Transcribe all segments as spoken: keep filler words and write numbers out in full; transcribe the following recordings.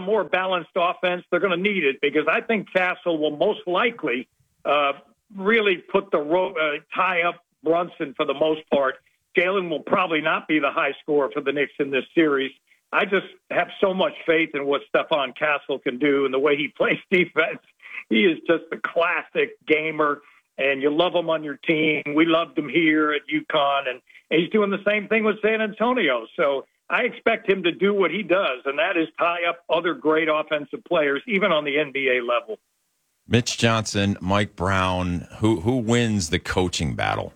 more balanced offense, they're going to need it because I think Castle will most likely uh, really put the ro- uh, tie up Brunson for the most part. Jalen will probably not be the high scorer for the Knicks in this series. I just have so much faith in what Stephon Castle can do and the way he plays defense. He is just a classic gamer, and you love him on your team. We loved him here at UConn, and, and he's doing the same thing with San Antonio. So I expect him to do what he does, and that is tie up other great offensive players, even on the N B A level. Mitch Johnson, Mike Brown, who who wins the coaching battle?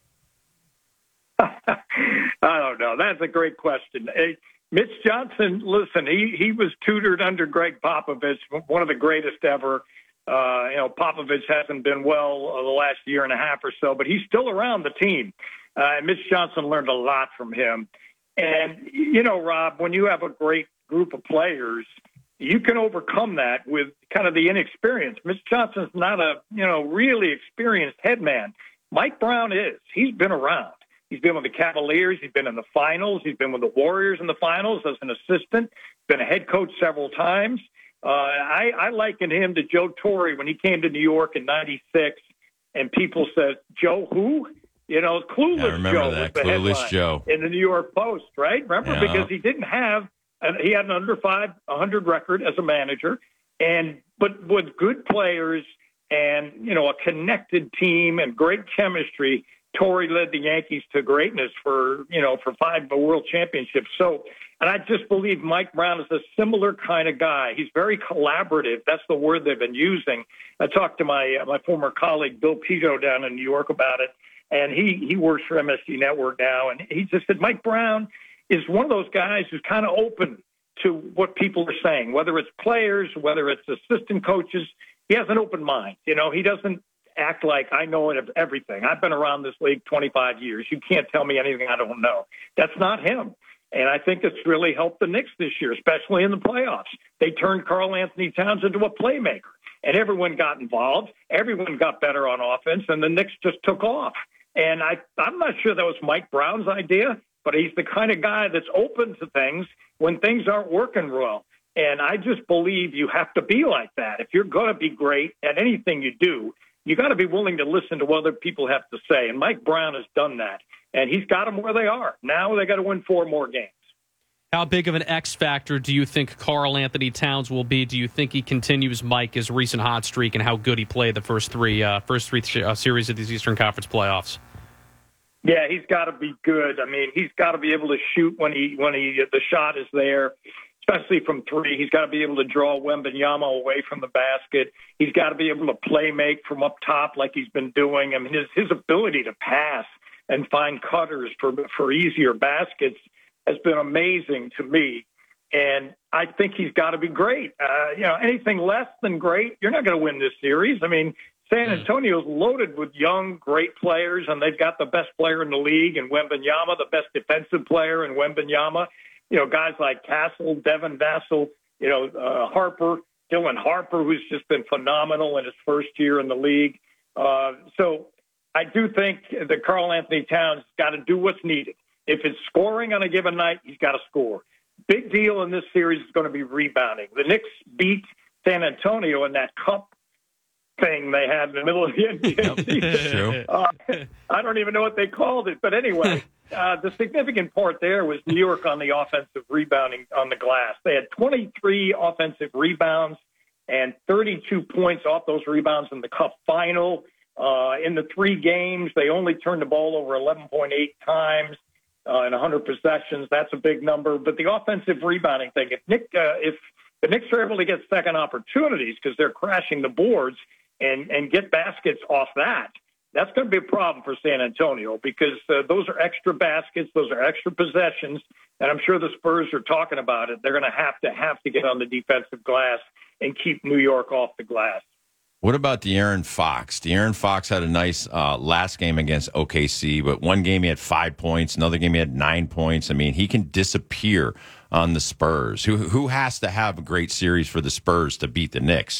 I don't know. That's a great question. Hey, Mitch Johnson, listen, he, he was tutored under Greg Popovich, one of the greatest ever. Uh, you know, Popovich hasn't been well uh, the last year and a half or so, but he's still around the team. Uh, Mitch Johnson learned a lot from him. And, you know, Rob, when you have a great group of players, you can overcome that with kind of the inexperience. Mitch Johnson's not a, you know, really experienced head man. Mike Brown is. He's been around. He's been with the Cavaliers. He's been in the finals. He's been with the Warriors in the finals as an assistant. Been a head coach several times. Uh, I, I liken him to Joe Torre when he came to New York in ninety-six, and people said, Joe who? You know, Clueless I remember Joe that. was the Clueless headline Joe. in the New York Post, right? Remember? Yeah. Because he didn't have – he had an under five hundred record as a manager, and but with good players and, you know, a connected team and great chemistry – Torrey led the Yankees to greatness for, you know, for five world championships. So, and I just believe Mike Brown is a similar kind of guy. He's very collaborative. That's the word they've been using. I talked to my uh, my former colleague, Bill Pito, down in New York about it, and he, he works for M S G Network now, and he just said Mike Brown is one of those guys who's kind of open to what people are saying, whether it's players, whether it's assistant coaches. He has an open mind. You know, he doesn't act like I know everything. I've been around this league twenty-five years. You can't tell me anything I don't know. That's not him. And I think it's really helped the Knicks this year, especially in the playoffs. They turned Karl Anthony Towns into a playmaker, and everyone got involved. Everyone got better on offense, and the Knicks just took off. And I, I'm not sure that was Mike Brown's idea, but he's the kind of guy that's open to things when things aren't working well. And I just believe you have to be like that. If you're going to be great at anything you do, you got to be willing to listen to what other people have to say. And Mike Brown has done that. And he's got them where they are. Now they got to win four more games. How big of an X factor do you think Karl Anthony Towns will be? Do you think he continues Mike's recent hot streak and how good he played the first three uh, first three uh, series of these Eastern Conference playoffs? Yeah, he's got to be good. I mean, he's got to be able to shoot when he when he the shot is there, especially from three. He's got to be able to draw Wembanyama away from the basket. He's got to be able to play make from up top like he's been doing. I mean, his his ability to pass and find cutters for for easier baskets has been amazing to me. And I think he's got to be great. Uh, you know, anything less than great, you're not going to win this series. I mean, San Antonio's loaded with young, great players, and they've got the best player in the league in Wembanyama, the best defensive player in Wembanyama. You know, guys like Castle, Devin Vassell, you know, uh, Harper, Dylan Harper, who's just been phenomenal in his first year in the league. Uh, so I do think that Karl Anthony Towns has got to do what's needed. If it's scoring on a given night, he's got to score. Big deal in this series is going to be rebounding. The Knicks beat San Antonio in that cup thing they had in the middle of the N B A season. Uh, I don't even know what they called it. But anyway, uh, the significant part there was New York on the offensive rebounding on the glass. They had twenty-three offensive rebounds and thirty-two points off those rebounds in the cup final. Uh, in the three games, they only turned the ball over eleven point eight times. Uh, in one hundred possessions, that's a big number. But the offensive rebounding thing, if Nick, uh, if the Knicks are able to get second opportunities because they're crashing the boards and, and get baskets off that, that's going to be a problem for San Antonio because uh, those are extra baskets, those are extra possessions, and I'm sure the Spurs are talking about it. They're going to have to have to get on the defensive glass and keep New York off the glass. What about De'Aaron Fox? De'Aaron Fox had a nice uh, last game against O K C, but one game he had five points, another game he had nine points. I mean, he can disappear on the Spurs. Who who has to have a great series for the Spurs to beat the Knicks?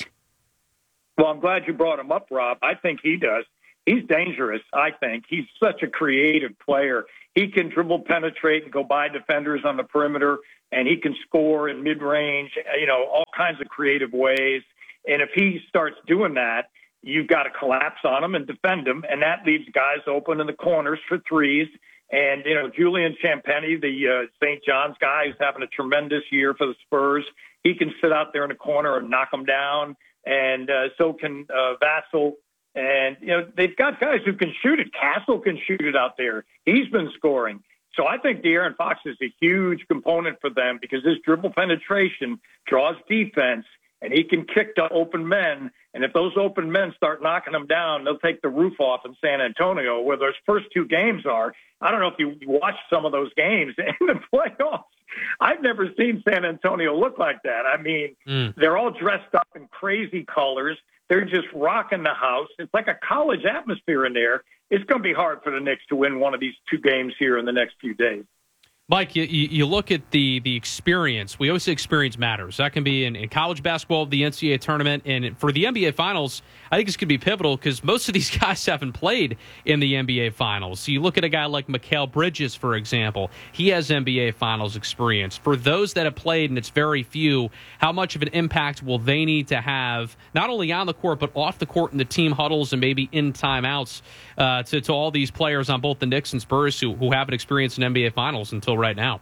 Well, I'm glad you brought him up, Rob. I think he does. He's dangerous, I think. He's such a creative player. He can dribble, penetrate, and go by defenders on the perimeter. and he can score in mid-range, you know, all kinds of creative ways. And if he starts doing that, you've got to collapse on him and defend him, and that leaves guys open in the corners for threes. And, you know, Julian Champagny, the uh, Saint John's guy, who's having a tremendous year for the Spurs, he can sit out there in the corner and knock them down, and uh, so can uh, Vassell. And, you know, they've got guys who can shoot it. Castle can shoot it out there. He's been scoring. So I think De'Aaron Fox is a huge component for them because his dribble penetration draws defense, and he can kick to open men. And if those open men start knocking them down, they'll take the roof off in San Antonio, where those first two games are. I don't know if you watched some of those games in the playoffs. I've never seen San Antonio look like that. I mean, mm. they're all dressed up in crazy colors. They're just rocking the house. It's like a college atmosphere in there. It's going to be hard for the Knicks to win one of these two games here in the next few days. Mike, you, you look at the the experience. We always say experience matters. That can be in, in college basketball, the N C double A tournament, and for the N B A Finals, I think this could be pivotal because most of these guys haven't played in the N B A Finals. So you look at a guy like Mikal Bridges, for example. He has N B A Finals experience. For those that have played, and it's very few, how much of an impact will they need to have, not only on the court, but off the court in the team huddles and maybe in timeouts uh, to, to all these players on both the Knicks and Spurs who, who haven't experienced an N B A Finals until right now?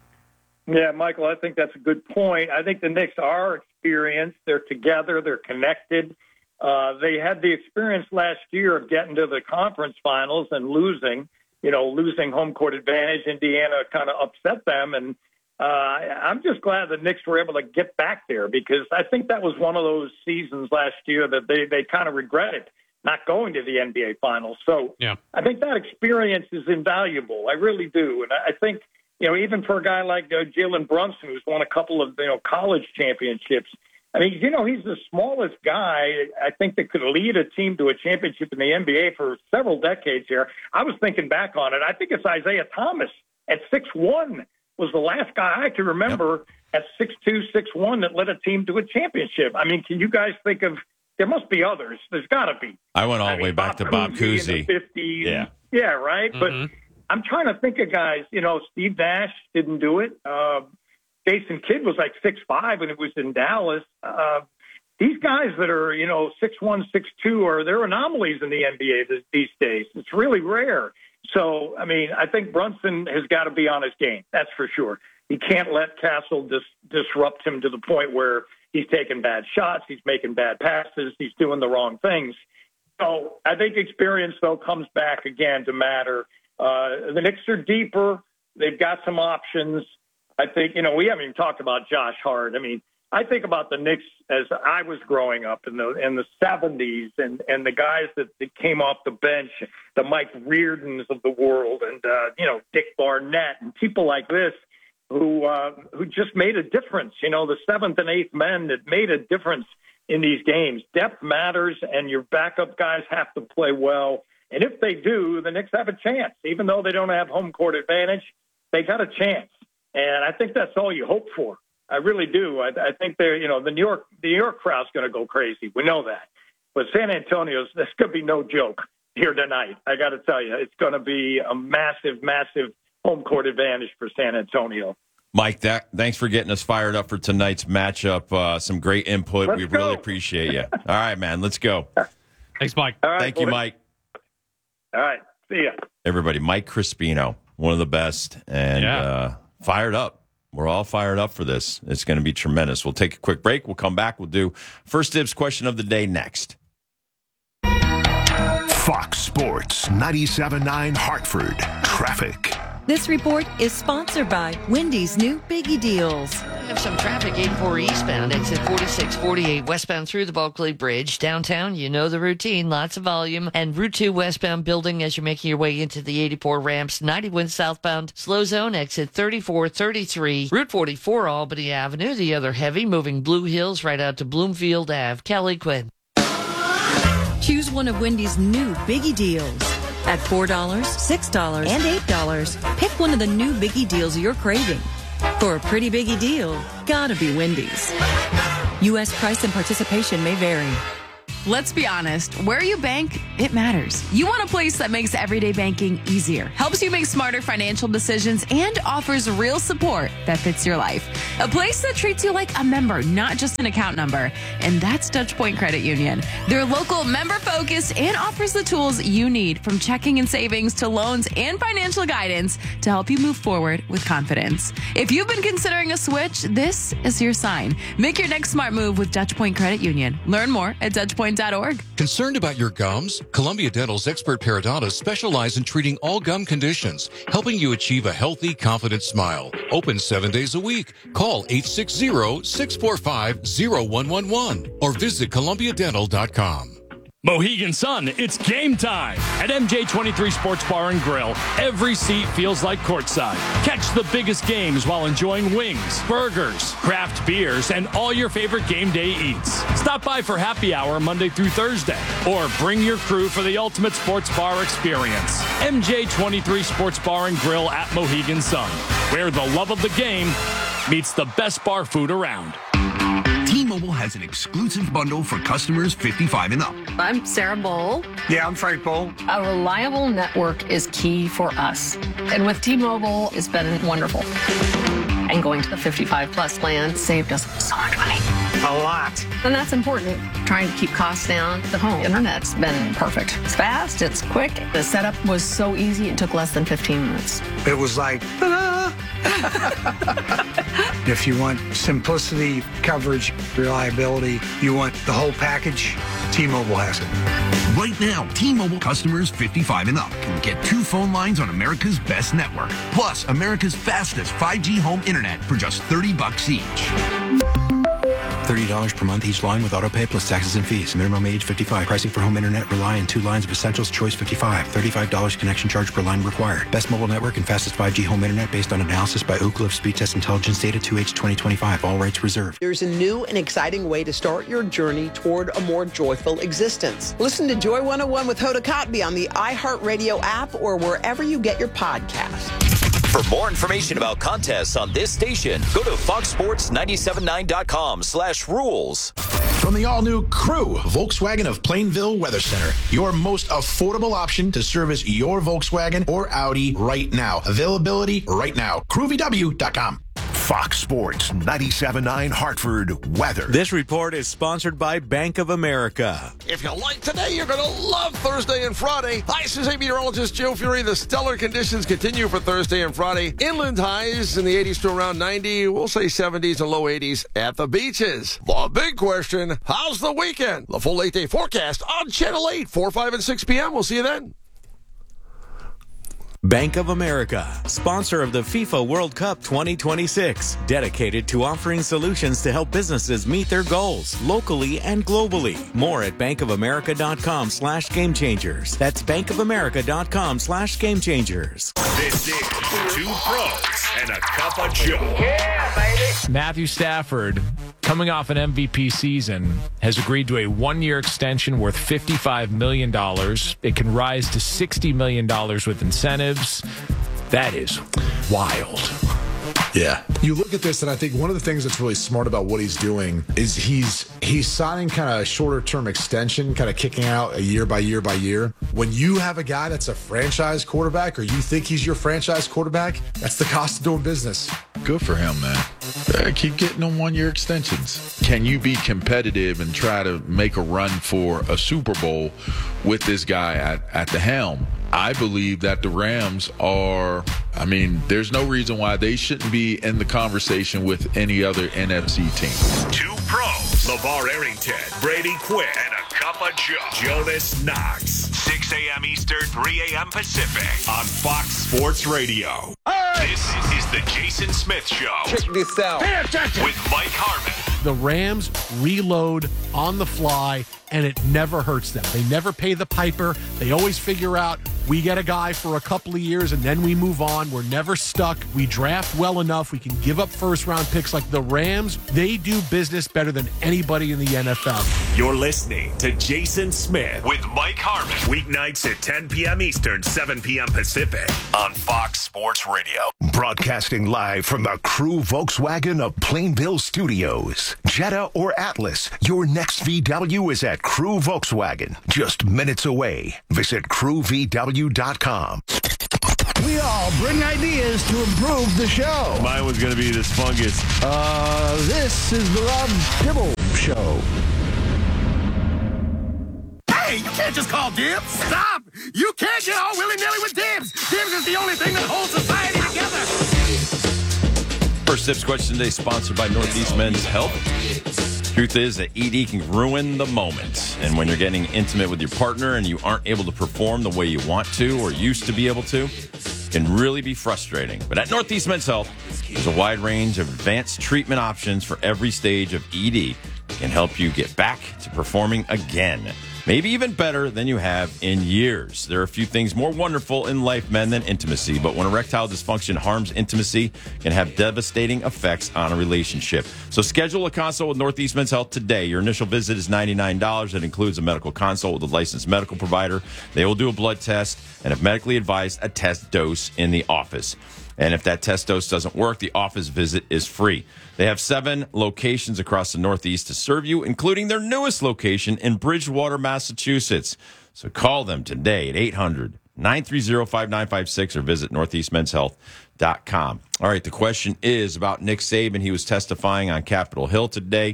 Yeah, Michael, I think that's a good point. I think the Knicks are experienced. They're together. They're connected. Uh, they had the experience last year of getting to the conference finals and losing, you know, losing home court advantage. Indiana kind of upset them. And uh, I'm just glad the Knicks were able to get back there because I think that was one of those seasons last year that they, they kind of regretted not going to the N B A Finals. So yeah. I think that experience is invaluable. I really do. And I think, you know, even for a guy like uh, Jalen Brunson, who's won a couple of, you know, college championships, I mean, you know, he's the smallest guy, I think, that could lead a team to a championship in the N B A for several decades here. I was thinking back on it. I think it's Isaiah Thomas at six one was the last guy I can remember yep. at six two, six one that led a team to a championship. I mean, can you guys think of – there must be others. There's got to be. I went all the I way mean, back Bob to Bob Cousy. In the fifties. Yeah. Yeah, right? Mm-hmm. But I'm trying to think of guys, you know, Steve Nash didn't do it. Uh, Jason Kidd was like six five when it was in Dallas. Uh, these guys that are, you know, six one, six two, are they're anomalies in the N B A this, these days. It's really rare. So, I mean, I think Brunson has got to be on his game. That's for sure. He can't let Castle dis- disrupt him to the point where he's taking bad shots, he's making bad passes, he's doing the wrong things. So I think experience, though, comes back again to matter. Uh, the Knicks are deeper. They've got some options. I think, you know, we haven't even talked about Josh Hart. I mean, I think about the Knicks as I was growing up in the in the seventies and, and the guys that, that came off the bench, the Mike Reardons of the world and, uh, you know, Dick Barnett and people like this who uh, who just made a difference. You know, the seventh and eighth men that made a difference in these games. Depth matters, and your backup guys have to play well. And if they do, the Knicks have a chance. Even though they don't have home court advantage, they got a chance. And I think that's all you hope for. I really do. I, I think they're, you know, the New York, the New York crowd's going to go crazy. We know that. But San Antonio's, this could be no joke here tonight. I got to tell you, it's going to be a massive, massive home court advantage for San Antonio. Mike, that, thanks for getting us fired up for tonight's matchup. Uh, some great input. Let's we go. really appreciate you. All right, man. Let's go. Thanks, Mike. All right, Thank boys. you, Mike. All right. See ya. Everybody, Mike Crispino, one of the best, and yeah. uh, fired up. We're all fired up for this. It's going to be tremendous. We'll take a quick break. We'll come back. We'll do First Dibs question of the day next. Fox Sports ninety-seven point nine Hartford Traffic. This report is sponsored by Wendy's new Biggie Deals. We have some traffic, eighty-four eastbound, exit forty-six forty-eight westbound through the Bulkley Bridge. Downtown, you know the routine, lots of volume. And Route two westbound building as you're making your way into the eighty-four ramps. ninety-one southbound, slow zone, exit thirty-four thirty-three. Route forty-four, Albany Avenue, the other heavy, moving Blue Hills right out to Bloomfield Avenue. Kelly Quinn. Choose one of Wendy's new Biggie Deals. At four dollars, six dollars, and eight dollars, pick one of the new Biggie Deals you're craving. For a pretty Biggie deal, gotta be Wendy's. U S price and participation may vary. Let's be honest, where you bank, it matters. You want a place that makes everyday banking easier, helps you make smarter financial decisions, and offers real support that fits your life. A place that treats you like a member, not just an account number. And that's Dutch Point Credit Union. They're local, member-focused, and offers the tools you need, from checking and savings to loans and financial guidance, to help you move forward with confidence. If you've been considering a switch, this is your sign. Make your next smart move with Dutch Point Credit Union. Learn more at dutch point dot org. Concerned about your gums? Columbia Dental's expert periodontists specialize in treating all gum conditions, helping you achieve a healthy, confident smile. Open seven days a week. Call eight six zero, six four five, zero one one one or visit columbia dental dot com. Mohegan Sun, it's game time. At M J twenty-three Sports Bar and Grill, every seat feels like courtside. Catch the biggest games while enjoying wings, burgers, craft beers, and all your favorite game day eats. Stop by for happy hour Monday through Thursday, or bring your crew for the ultimate sports bar experience. M J twenty-three Sports Bar and Grill at Mohegan Sun, where the love of the game meets the best bar food around. T-Mobile has an exclusive bundle for customers fifty-five and up. I'm Sarah Bowl. Yeah, I'm Frank Bowl. A reliable network is key for us. And with T-Mobile, it's been wonderful. And going to the fifty-five plus plan saved us so much money. A lot. And that's important. Trying to keep costs down. The home internet's been perfect. It's fast, it's quick. The setup was so easy, it took less than fifteen minutes. It was like, ta-da! If you want simplicity, coverage, reliability, you want the whole package, T-Mobile has it. Right now, T-Mobile customers fifty-five and up can get two phone lines on America's best network, plus America's fastest five G home internet for just thirty bucks each. thirty dollars per month each line with autopay plus taxes and fees. Minimum age fifty-five. Pricing for home internet rely on two lines of Essentials Choice fifty-five. thirty-five dollars connection charge per line required. Best mobile network and fastest five G home internet based on analysis by Ookla of Speed Test Intelligence data two H twenty twenty-five. All rights reserved. There's a new and exciting way to start your journey toward a more joyful existence. Listen to Joy one oh one with Hoda Kotb on the iHeartRadio app or wherever you get your podcasts. For more information about contests on this station, go to fox sports nine seven nine dot com slash rules. From the all-new Crew, Volkswagen of Plainville Weather Center, your most affordable option to service your Volkswagen or Audi right now. Availability right now. crew v w dot com. Fox Sports ninety-seven point nine Hartford weather. This report is sponsored by Bank of America. If you like today, you're going to love Thursday and Friday. Hi, this is meteorologist Joe Fury. The stellar conditions continue for Thursday and Friday. Inland highs in the eighties to around ninety. We'll say seventies and low eighties at the beaches. The big question, how's the weekend? The full eight-day forecast on Channel eight, four, five, and six p.m. We'll see you then. Bank of America, sponsor of the FIFA World Cup twenty twenty-six, dedicated to offering solutions to help businesses meet their goals locally and globally. More at bankofamerica.com slash game changers. That's bankofamerica.com slash game changers. This is Two Pros and a Cup of Joe. Yeah, baby. Matthew Stafford, coming off an M V P season, has agreed to a one-year extension worth fifty-five million dollars. It can rise to sixty million dollars with incentives. That is wild. Yeah. You look at this, and I think one of the things that's really smart about what he's doing is he's he's signing kind of a shorter-term extension, kind of kicking out a year by year by year. When you have a guy that's a franchise quarterback, or you think he's your franchise quarterback, that's the cost of doing business. Good for him, man. Uh, keep getting them one-year extensions. Can you be competitive and try to make a run for a Super Bowl with this guy at, at the helm? I believe that the Rams are, I mean, there's no reason why they shouldn't be in the conversation with any other N F C team. Two pros, LeVar Arrington, Brady Quinn, and a cup of Joe, Jonas Knox. six a.m. Eastern, three a.m. Pacific on Fox Sports Radio. Hey! This is the Jason Smith Show. Check this out. Pay attention. With Mike Harmon. The Rams reload on the fly, and it never hurts them. They never pay the piper. They always figure out, we get a guy for a couple of years, and then we move on. We're never stuck. We draft well enough. We can give up first-round picks. Like the Rams, they do business better than anybody in the N F L. You're listening to Jason Smith with Mike Harmon. Weeknights at ten p.m. Eastern, seven p.m. Pacific on Fox Sports Radio. Broadcasting live from the Crew Volkswagen of Plainville Studios. Jetta or Atlas, your next V W is at Crew Volkswagen. Just minutes away. Visit crew v w dot com. We all bring ideas to improve the show. Mine was going to be this fungus. Uh, this is the Rob Dibble Show. Hey, you can't just call dibs. Stop! You can't get all willy-nilly with dibs. Dibs is the only thing that holds society together. First Tips question today sponsored by Northeast Men's Health. Truth is that E D can ruin the moment. And when you're getting intimate with your partner and you aren't able to perform the way you want to or used to be able to, it can really be frustrating. But at Northeast Men's Health, there's a wide range of advanced treatment options for every stage of E D that can help you get back to performing again. Maybe even better than you have in years. There are a few things more wonderful in life, men, than intimacy. But when erectile dysfunction harms intimacy, it can have devastating effects on a relationship. So schedule a consult with Northeast Men's Health today. Your initial visit is ninety-nine dollars. It includes a medical consult with a licensed medical provider. They will do a blood test and, if medically advised, a test dose in the office. And if that test dose doesn't work, the office visit is free. They have seven locations across the Northeast to serve you, including their newest location in Bridgewater, Massachusetts. So call them today at eight hundred, nine three zero, five nine five six or visit northeast men's health dot com. All right, the question is about Nick Saban. He was testifying on Capitol Hill today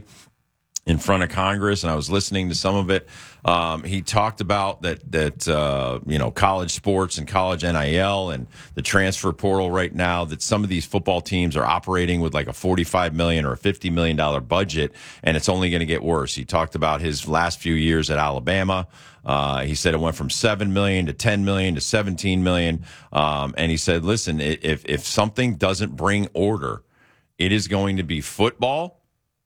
in front of Congress, and I was listening to some of it. Um, he talked about that, that uh, you know, college sports and college N I L and the transfer portal right now, that some of these football teams are operating with like a forty-five million dollars or a fifty million dollars budget, and it's only going to get worse. He talked about his last few years at Alabama. Uh, he said it went from seven million dollars to ten million dollars to seventeen million dollars. Um, and he said, listen, if, if something doesn't bring order, it is going to be football,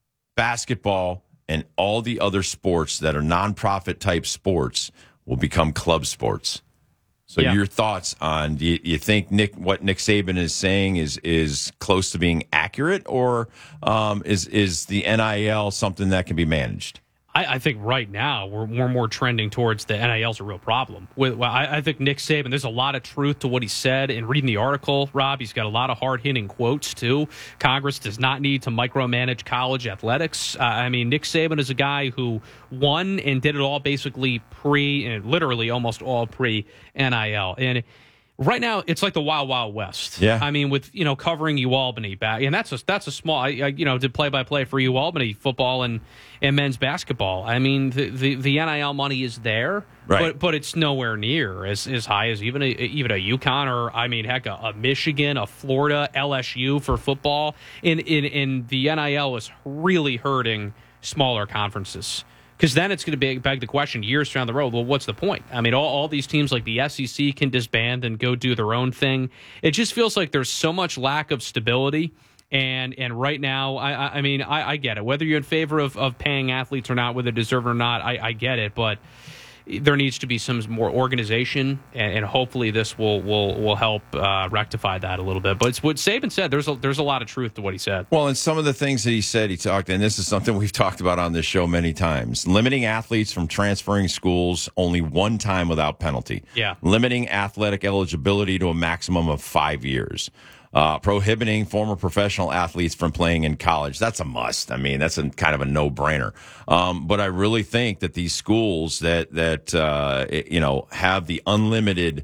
basketball, and all the other sports that are nonprofit type sports will become club sports. So yeah. Your thoughts on, do you, you think Nick, what Nick Saban is saying is is close to being accurate, or um, is is the N I L something that can be managed? I, I think right now we're more and more trending towards the N I L's a real problem. With, well, I, I think Nick Saban, there's a lot of truth to what he said. And reading the article, Rob, he's got a lot of hard-hitting quotes, too. Congress does not need to micromanage college athletics. Uh, I mean, Nick Saban is a guy who won and did it all basically pre, and literally almost all pre-N I L. And right now, it's like the Wild Wild West. Yeah. I mean, with, you know, covering UAlbany back, and that's a, that's a small, I, I, you know, did play-by-play for UAlbany football and, and men's basketball. I mean, the, the, the N I L money is there, right. but but it's nowhere near as, as high as even a, even a UConn or, I mean, heck, a, a Michigan, a Florida, L S U for football. In, in, in the N I L is really hurting smaller conferences. Because then it's going to be, beg the question years down the road, well, what's the point? I mean, all, all these teams like the S E C can disband and go do their own thing. It just feels like there's so much lack of stability. And and right now, I I mean, I, I get it. Whether you're in favor of, of paying athletes or not, whether they deserve it or not, I, I get it. But there needs to be some more organization, and, and hopefully this will will will help uh, rectify that a little bit. But it's what Saban said. There's a, there's a lot of truth to what he said. Well, and some of the things that he said, he talked, and this is something we've talked about on this show many times, limiting athletes from transferring schools only one time without penalty. Yeah. Limiting athletic eligibility to a maximum of five years. Uh, prohibiting former professional athletes from playing in college. That's a must. I mean, that's a kind of a no-brainer. Um, but I really think that these schools that, that uh, you know, have the unlimited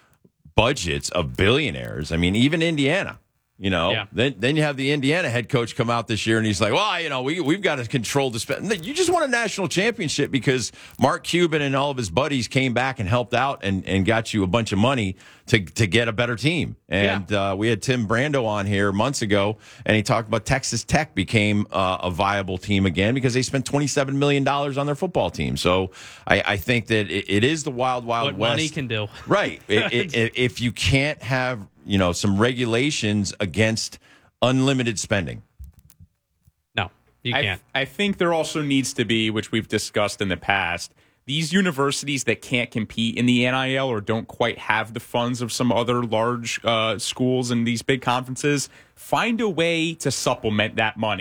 budgets of billionaires, I mean, even Indiana, you know, yeah. then then you have the Indiana head coach come out this year and he's like, well, you know, we, we've got to control the spend. You just won a national championship because Mark Cuban and all of his buddies came back and helped out and, and got you a bunch of money to to get a better team. And yeah. uh, we had Tim Brando on here months ago, and he talked about Texas Tech became uh, a viable team again because they spent twenty-seven million dollars on their football team. So I, I think that it, it is the wild, wild what west. What money can do. Right. it, it, if you can't have, you know, some regulations against unlimited spending. No, you I, can't. I think there also needs to be, which we've discussed in the past, these universities that can't compete in the N I L or don't quite have the funds of some other large uh, schools in these big conferences, find a way to supplement that money.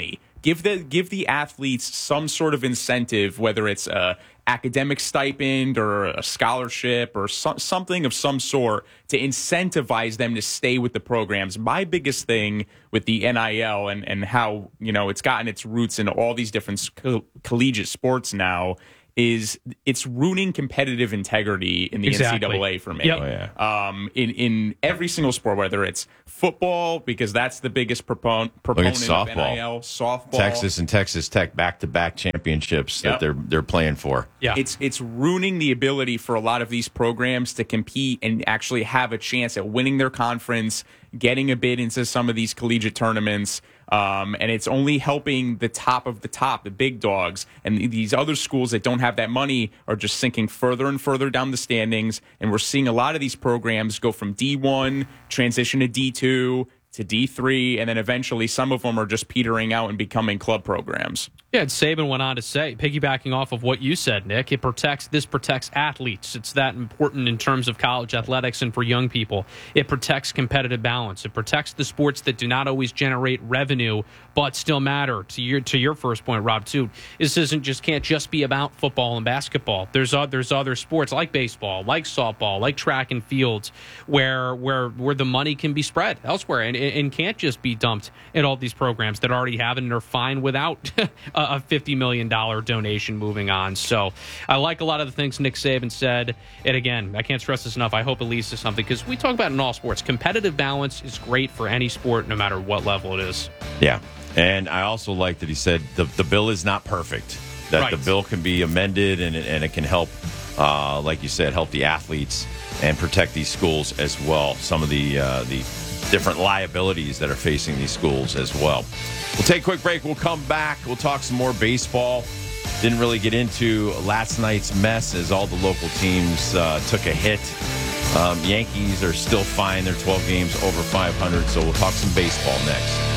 Give the give the athletes some sort of incentive, whether it's a academic stipend or a scholarship or so, something of some sort to incentivize them to stay with the programs. My biggest thing with the N I L and, and how, you know, it's gotten its roots in all these different co- collegiate sports now is it's ruining competitive integrity in the exactly. N C double A for me. Yep. Oh, yeah. Um, in, in every single sport, whether it's football, because that's the biggest propon- proponent softball. of N I L, softball. Texas and Texas Tech back-to-back championships Yep. that they're they're playing for. Yeah. It's it's ruining the ability for a lot of these programs to compete and actually have a chance at winning their conference, getting a bid into some of these collegiate tournaments. Um, and it's only helping the top of the top, the big dogs. And these other schools that don't have that money are just sinking further and further down the standings. And we're seeing a lot of these programs go from D one, transition to D two, to D three, and then eventually some of them are just petering out and becoming club programs. Yeah, and Saban went on to say, piggybacking off of what you said, Nick, it protects this protects athletes. It's that important in terms of college athletics and for young people. It protects competitive balance. It protects the sports that do not always generate revenue but still matter. To your to your first point, Rob, too, this isn't just can't just be about football and basketball. There's uh, there's other sports like baseball, like softball, like track and fields, where where where the money can be spread elsewhere and and can't just be dumped in all these programs that already have it and are fine without a fifty million dollars donation moving on. So I like a lot of the things Nick Saban said. And again, I can't stress this enough. I hope it leads to something because we talk about it in all sports. Competitive balance is great for any sport, no matter what level it is. Yeah. And I also like that he said the, the bill is not perfect, that Right. the bill can be amended and it, and it can help, uh, like you said, help the athletes and protect these schools as well. Some of the uh, the different liabilities that are facing these schools as well. We'll take a quick break. We'll come back. We'll talk some more baseball. Didn't really get into last night's mess as all the local teams uh, took a hit. Um, Yankees are still fine. They're twelve games over five hundred, so we'll talk some baseball next.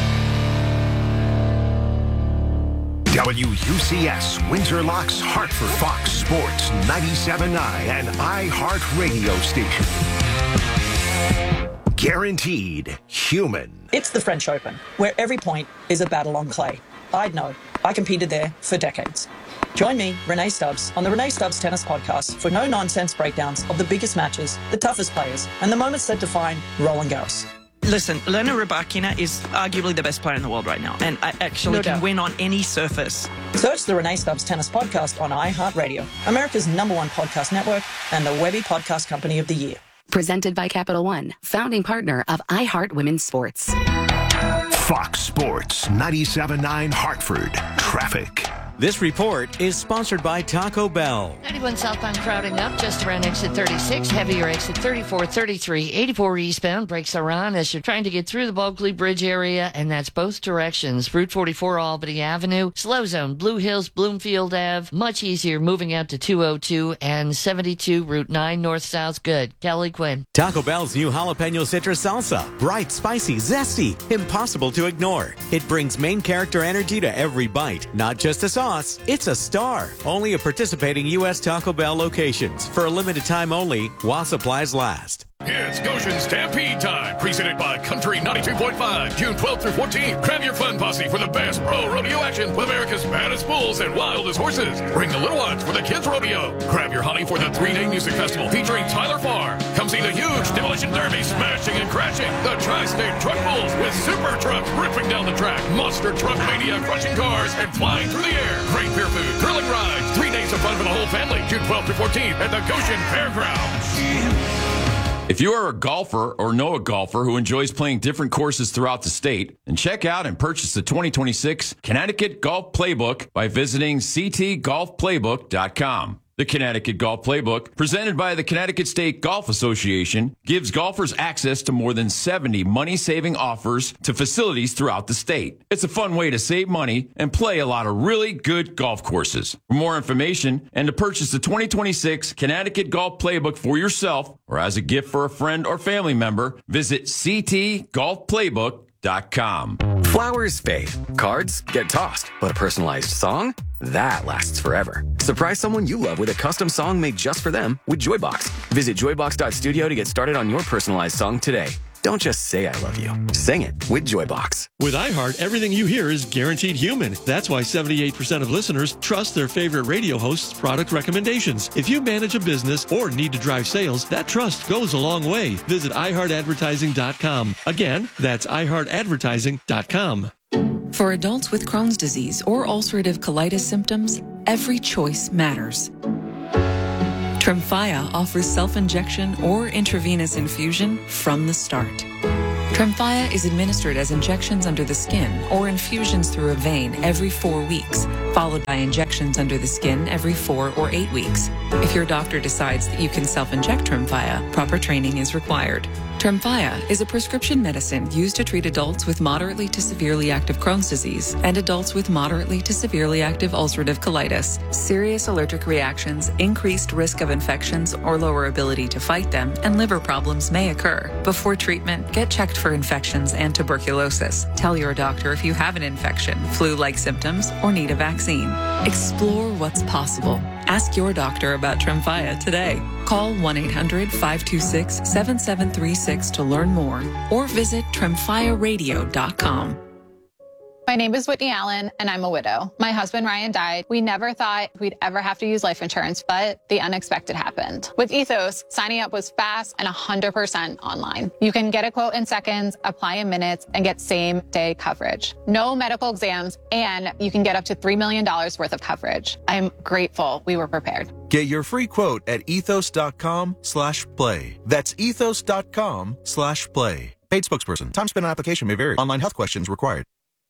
W U C S, Windsor Locks, Hartford, Fox Sports ninety-seven point nine, and iHeartRadio station. Guaranteed human. It's the French Open, where every point is a battle on clay. I'd know. I competed there for decades. Join me, Renee Stubbs, on the Renee Stubbs Tennis Podcast for no-nonsense breakdowns of the biggest matches, the toughest players, and the moments that define Roland Garros. Listen, Elena Rybakina is arguably the best player in the world right now, and I actually No can doubt. win on any surface. Search the Renee Stubbs Tennis Podcast on iHeartRadio, America's number one podcast network and the Webby Podcast Company of the Year. Presented by Capital One, founding partner of iHeart Women's Sports. Fox Sports ninety-seven point nine Hartford. Traffic. This report is sponsored by Taco Bell. ninety-one southbound crowding up just around exit thirty-six. Heavier exit thirty-four, thirty-three. eighty-four eastbound. Brakes are on as you're trying to get through the Bulkley Bridge area, and that's both directions. Route forty-four, Albany Avenue. Slow zone, Blue Hills, Bloomfield Ave. Much easier moving out to two oh two and seventy-two, Route nine, north-south. Good. Kelly Quinn. Taco Bell's new jalapeno citrus salsa. Bright, spicy, zesty, impossible to ignore. It brings main character energy to every bite. Not just a sauce, it's a star. Only at participating U S Taco Bell locations. For a limited time only, while supplies last. It's Goshen Stampede time, presented by Country ninety-two point five, June twelfth through fourteenth. Grab your fun posse for the best pro rodeo action with America's baddest bulls and wildest horses. Bring the little ones for the kids' rodeo. Grab your honey for the three-day music festival featuring Tyler Farr. Come see the huge demolition derby smashing and crashing. The Tri-State Truck Bulls with super trucks ripping down the track. Monster truck mania crushing cars and flying through the air. Great beer food, thrilling rides. Three days of fun for the whole family. June twelfth through fourteenth at the Goshen Fairgrounds. If you are a golfer or know a golfer who enjoys playing different courses throughout the state, then check out and purchase the twenty twenty-six Connecticut Golf Playbook by visiting c t golf playbook dot com. The Connecticut Golf Playbook, presented by the Connecticut State Golf Association, gives golfers access to more than seventy money-saving offers to facilities throughout the state. It's a fun way to save money and play a lot of really good golf courses. For more information and to purchase the twenty twenty-six Connecticut Golf Playbook for yourself or as a gift for a friend or family member, visit c t golf playbook dot com. Flowers fade. Cards get tossed. But a personalized song? That lasts forever. Surprise someone you love with a custom song made just for them with Joybox. Visit joybox dot studio to get started on your personalized song today. Don't just say I love you. Sing it with Joybox. With iHeart, everything you hear is guaranteed human. That's why seventy-eight percent of listeners trust their favorite radio host's product recommendations. If you manage a business or need to drive sales, that trust goes a long way. Visit i heart advertising dot com. Again, that's i heart advertising dot com. For adults with Crohn's disease or ulcerative colitis symptoms, every choice matters. Tremfya offers self-injection or intravenous infusion from the start. Tremfya is administered as injections under the skin or infusions through a vein every four weeks, followed by injections under the skin every four or eight weeks. If your doctor decides that you can self-inject Tremfya, proper training is required. Tremfya is a prescription medicine used to treat adults with moderately to severely active Crohn's disease and adults with moderately to severely active ulcerative colitis. Serious allergic reactions, increased risk of infections or lower ability to fight them, and liver problems may occur. Before treatment, get checked for infections and tuberculosis. Tell your doctor if you have an infection, flu-like symptoms, or need a vaccine. Explore what's possible. Ask your doctor about Tremfya today. Call one eight hundred five two six seven seven three six to learn more or visit tremfya radio dot com. My name is Whitney Allen, and I'm a widow. My husband, Ryan, died. We never thought we'd ever have to use life insurance, but the unexpected happened. With Ethos, signing up was fast and one hundred percent online. You can get a quote in seconds, apply in minutes, and get same-day coverage. No medical exams, and you can get up to three million dollars worth of coverage. I'm grateful we were prepared. Get your free quote at ethos.com slash play. That's ethos.com slash play. Paid spokesperson. Time spent on application may vary. Online health questions required.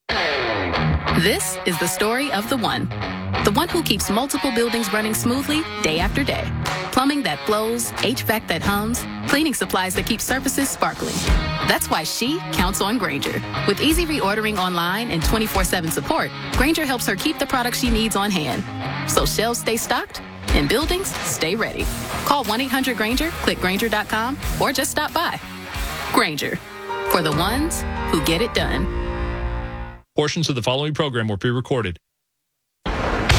This is the story of the one. The one who keeps multiple buildings running smoothly day after day. Plumbing that flows, H V A C that hums, cleaning supplies that keep surfaces sparkling. That's why she counts on Grainger. With easy reordering online and twenty-four seven support, Grainger helps her keep the products she needs on hand. So shelves stay stocked and buildings stay ready. Call one eight hundred Grainger, click Grainger dot com, or just stop by. Grainger, for the ones who get it done. Portions of the following program were pre-recorded. All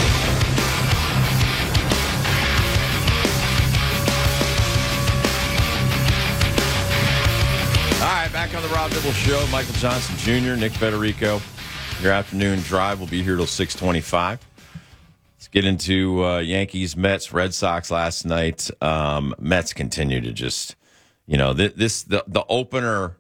right, back on the Rob Dibble Show. Michael Johnson Junior, Nick Federico. Your afternoon drive will be here till six twenty-five. Let's get into uh, Yankees, Mets, Red Sox last night. Um, Mets continue to just, you know, th- this the the opener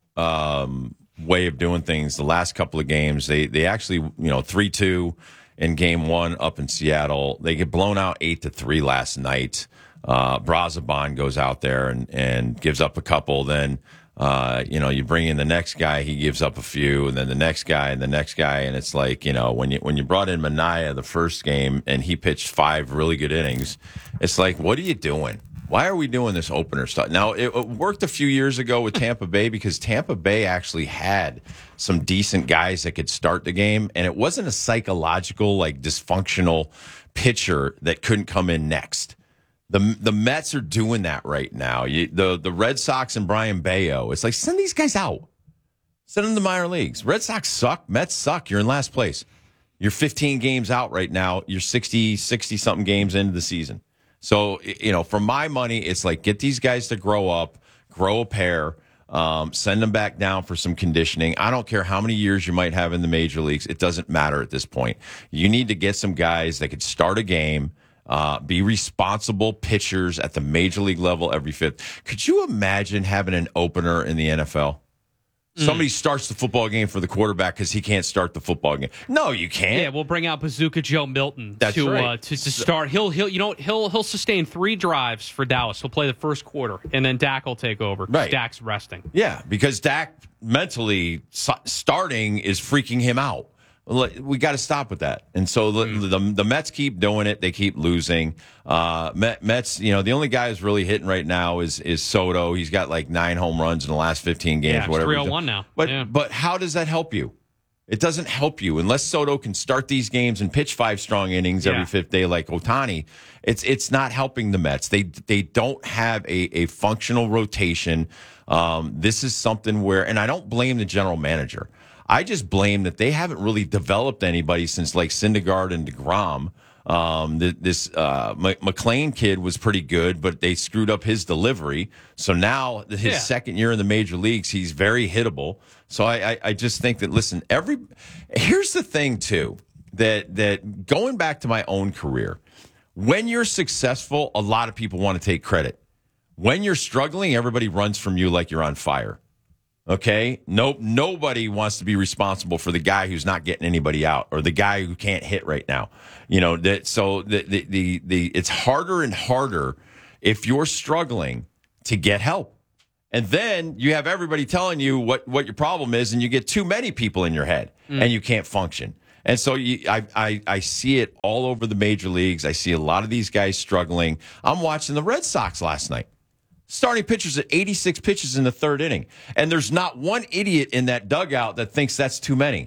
um, way of doing things. The last couple of games, they they actually, you know, three two in game one up in Seattle. They get blown out eight to three last night. Uh, Brazoban goes out there and, and gives up a couple. Then, uh, you know, you bring in the next guy, he gives up a few, and then the next guy and the next guy. And it's like, you know, when you, when you brought in Manaea the first game and he pitched five really good innings, it's like, what are you doing? Why are we doing this opener stuff? Now, it, it worked a few years ago with Tampa Bay because Tampa Bay actually had some decent guys that could start the game, and it wasn't a psychological, like, dysfunctional pitcher that couldn't come in next. The the Mets are doing that right now. You, the the Red Sox and Brian Bayo, it's like, send these guys out. Send them to the minor leagues. Red Sox suck. Mets suck. You're in last place. You're fifteen games out right now. You're sixty, sixty-something games into the season. So, you know, for my money, it's like, get these guys to grow up, grow a pair, um, send them back down for some conditioning. I don't care how many years you might have in the major leagues. It doesn't matter at this point. You need to get some guys that could start a game, uh, be responsible pitchers at the major league level every fifth. Could you imagine having an opener in the N F L? Somebody starts the football game for the quarterback because he can't start the football game. No, you can't. Yeah, we'll bring out Bazooka Joe Milton That's to right. uh, to, to start. He'll he'll you know he'll he'll sustain three drives for Dallas. He'll play the first quarter, and then Dak will take over. Right. Dak's resting. Yeah, because Dak mentally so- starting is freaking him out. We got to stop with that. And so the, mm. the the Mets keep doing it. They keep losing. Uh, Mets, you know, the only guy who's really hitting right now is is Soto. He's got like nine home runs in the last fifteen games. Yeah, it's whatever. three oh one now. But yeah. but how does that help you? It doesn't help you unless Soto can start these games and pitch five strong innings every yeah. fifth day like Ohtani. It's it's not helping the Mets. They they don't have a, a functional rotation. Um, this is something where, and I don't blame the general manager. I just blame that they haven't really developed anybody since like Syndergaard and DeGrom Um, th- this uh, M- McLean kid was pretty good, but they screwed up his delivery. So now his Yeah. second year in the major leagues, he's very hittable. So I, I, I just think that, listen, every here's the thing, too, that that going back to my own career, when you're successful, a lot of people want to take credit. When you're struggling, everybody runs from you like you're on fire. Okay? Nope. Nobody wants to be responsible for the guy who's not getting anybody out or the guy who can't hit right now. You know, that so the the the, the it's harder and harder if you're struggling to get help. And then you have everybody telling you what, what your problem is, and you get too many people in your head mm. and you can't function. And so you, I, I, I see it all over the major leagues. I see a lot of these guys struggling. I'm watching the Red Sox last night. Starting pitchers at eighty-six pitches in the third inning. And there's not one idiot in that dugout that thinks that's too many.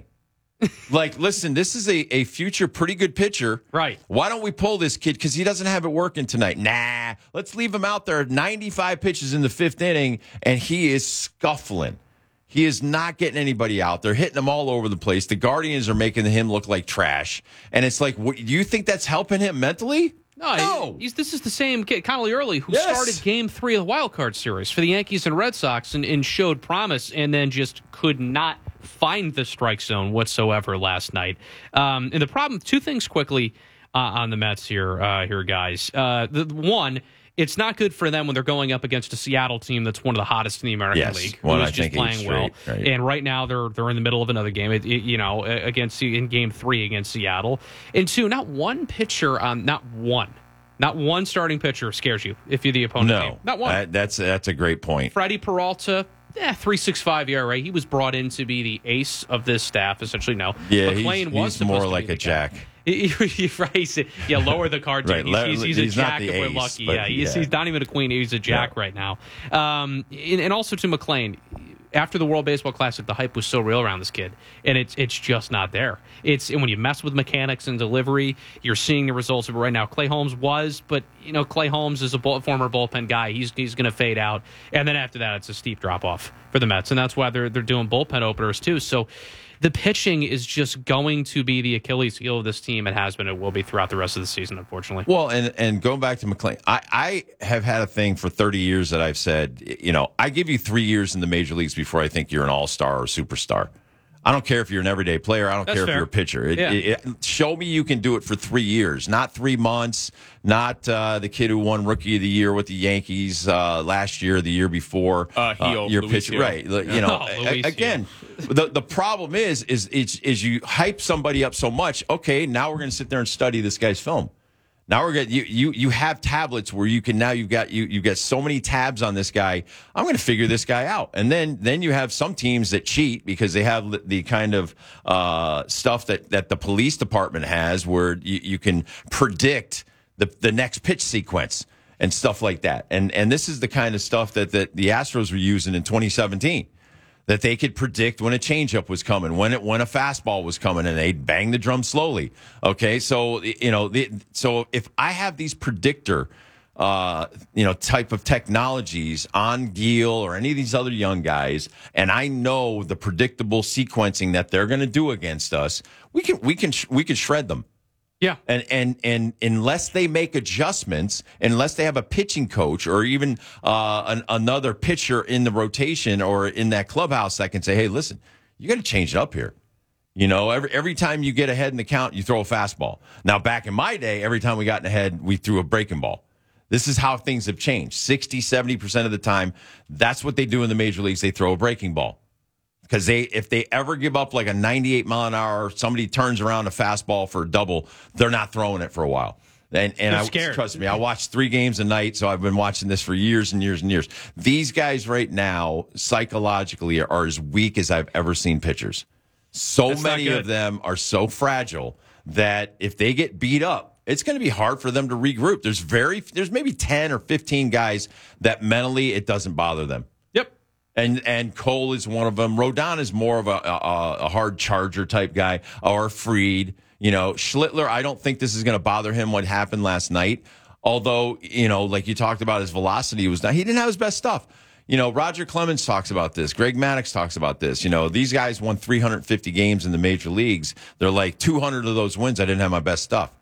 Like, listen, this is a, a future pretty good pitcher. Right. Why don't we pull this kid? Because he doesn't have it working tonight. Nah, let's leave him out there. ninety-five pitches in the fifth inning, and he is scuffling. He is not getting anybody out. They're hitting him all over the place. The Guardians are making him look like trash. And it's like, what, do you think that's helping him mentally? No, No. He's, this is the same kid, Connolly Early, who Yes. started Game Three of the wild card series for the Yankees and Red Sox, and, and showed promise, and then just could not find the strike zone whatsoever last night. Um, and the problem, two things quickly uh, on the Mets here, uh, here, guys. Uh, the one, it's not good for them when they're going up against a Seattle team that's one of the hottest in the American Yes. League, Well, who's I just think eight playing well. straight, right. And right now they're they're in the middle of another game. It, it, you know, against in Game Three against Seattle. And two, not one pitcher, um, not one. Not one starting pitcher scares you if you're the opponent No. team. Not one. That- that's, that's a great point. Freddie Peralta, eh, three point six five E R A. He was brought in to be the ace of this staff, essentially. No. Yeah, McLean he's, was he's supposed more to be like the a jack. He- he- right, he's a- yeah, lower the card. Right, He's, le- he's, he's a he's not jack the if we're ace, lucky. but Yeah, he's, yeah. he's not even a queen. He's a jack Yeah. right now. Um, and, and also to McLean, after the World Baseball Classic, the hype was so real around this kid, and it's it's just not there. It's and when you mess with mechanics and delivery, you're seeing the results of it right now. Clay Holmes was, but you know Clay Holmes is a bull, former bullpen guy. He's he's going to fade out, and then after that, it's a steep drop off for the Mets, and that's why they're they're doing bullpen openers too. So. The pitching is just going to be the Achilles heel of this team. It has been. It will be throughout the rest of the season, unfortunately. Well, and and going back to McLean, I, I have had a thing for thirty years that I've said, you know, I give you three years in the major leagues before I think you're an all-star or superstar. I don't care if you're an everyday player. I don't That's care fair. if you're a pitcher. It, Yeah. it, it- show me you can do it for three years, not three months, not uh, the kid who won Rookie of the Year with the Yankees uh, last year, the year before. Uh, Heel, your Luis pitcher, Heel. right? You know, Oh, a- Luis Heel. again, the the problem is is is, is you hype somebody up so much. Okay, now we're going to sit there and study this guy's film. Now we're going you you you have tablets where you can now you've got you you got so many tabs on this guy. I'm going to figure this guy out, and then then you have some teams that cheat because they have the- the kind of uh, stuff that that the police department has, where you, you can predict the the next pitch sequence and stuff like that. And and this is the kind of stuff that that the Astros were using in twenty seventeen. That they could predict when a changeup was coming, when it when a fastball was coming, and they'd bang the drum slowly. Okay, so you know, the, so if I have these predictor, uh, you know, type of technologies on Gil or any of these other young guys, and I know the predictable sequencing that they're going to do against us, we can we can we can shred them. Yeah. And and and unless they make adjustments, unless they have a pitching coach or even uh, an, another pitcher in the rotation or in that clubhouse that can say, hey, listen, you got to change it up here. You know, every every time you get ahead in the count, you throw a fastball. Now, back in my day, every time we got ahead, we threw a breaking ball. This is how things have changed. sixty, seventy percent of the time, that's what they do in the major leagues. They throw a breaking ball. Because they, if they ever give up like a ninety-eight mile an hour, somebody turns around a fastball for a double, they're not throwing it for a while. And, and They're I scared. trust me, I watch three games a night, so I've been watching this for years and years and years. These guys right now, psychologically, are as weak as I've ever seen pitchers. So That's not many good. of them are so fragile that if they get beat up, it's going to be hard for them to regroup. There's very, there's maybe ten or fifteen guys that mentally it doesn't bother them. Yep. And and Cole is one of them. Rodon is more of a, a, a hard charger type guy, or Fried. You know, Schlittler, I don't think this is going to bother him what happened last night. Although, you know, like you talked about, his velocity was not, he didn't have his best stuff. You know, Roger Clemens talks about this. Greg Maddux talks about this. You know, these guys won three hundred fifty games in the major leagues. They're like two hundred of those wins, I didn't have my best stuff.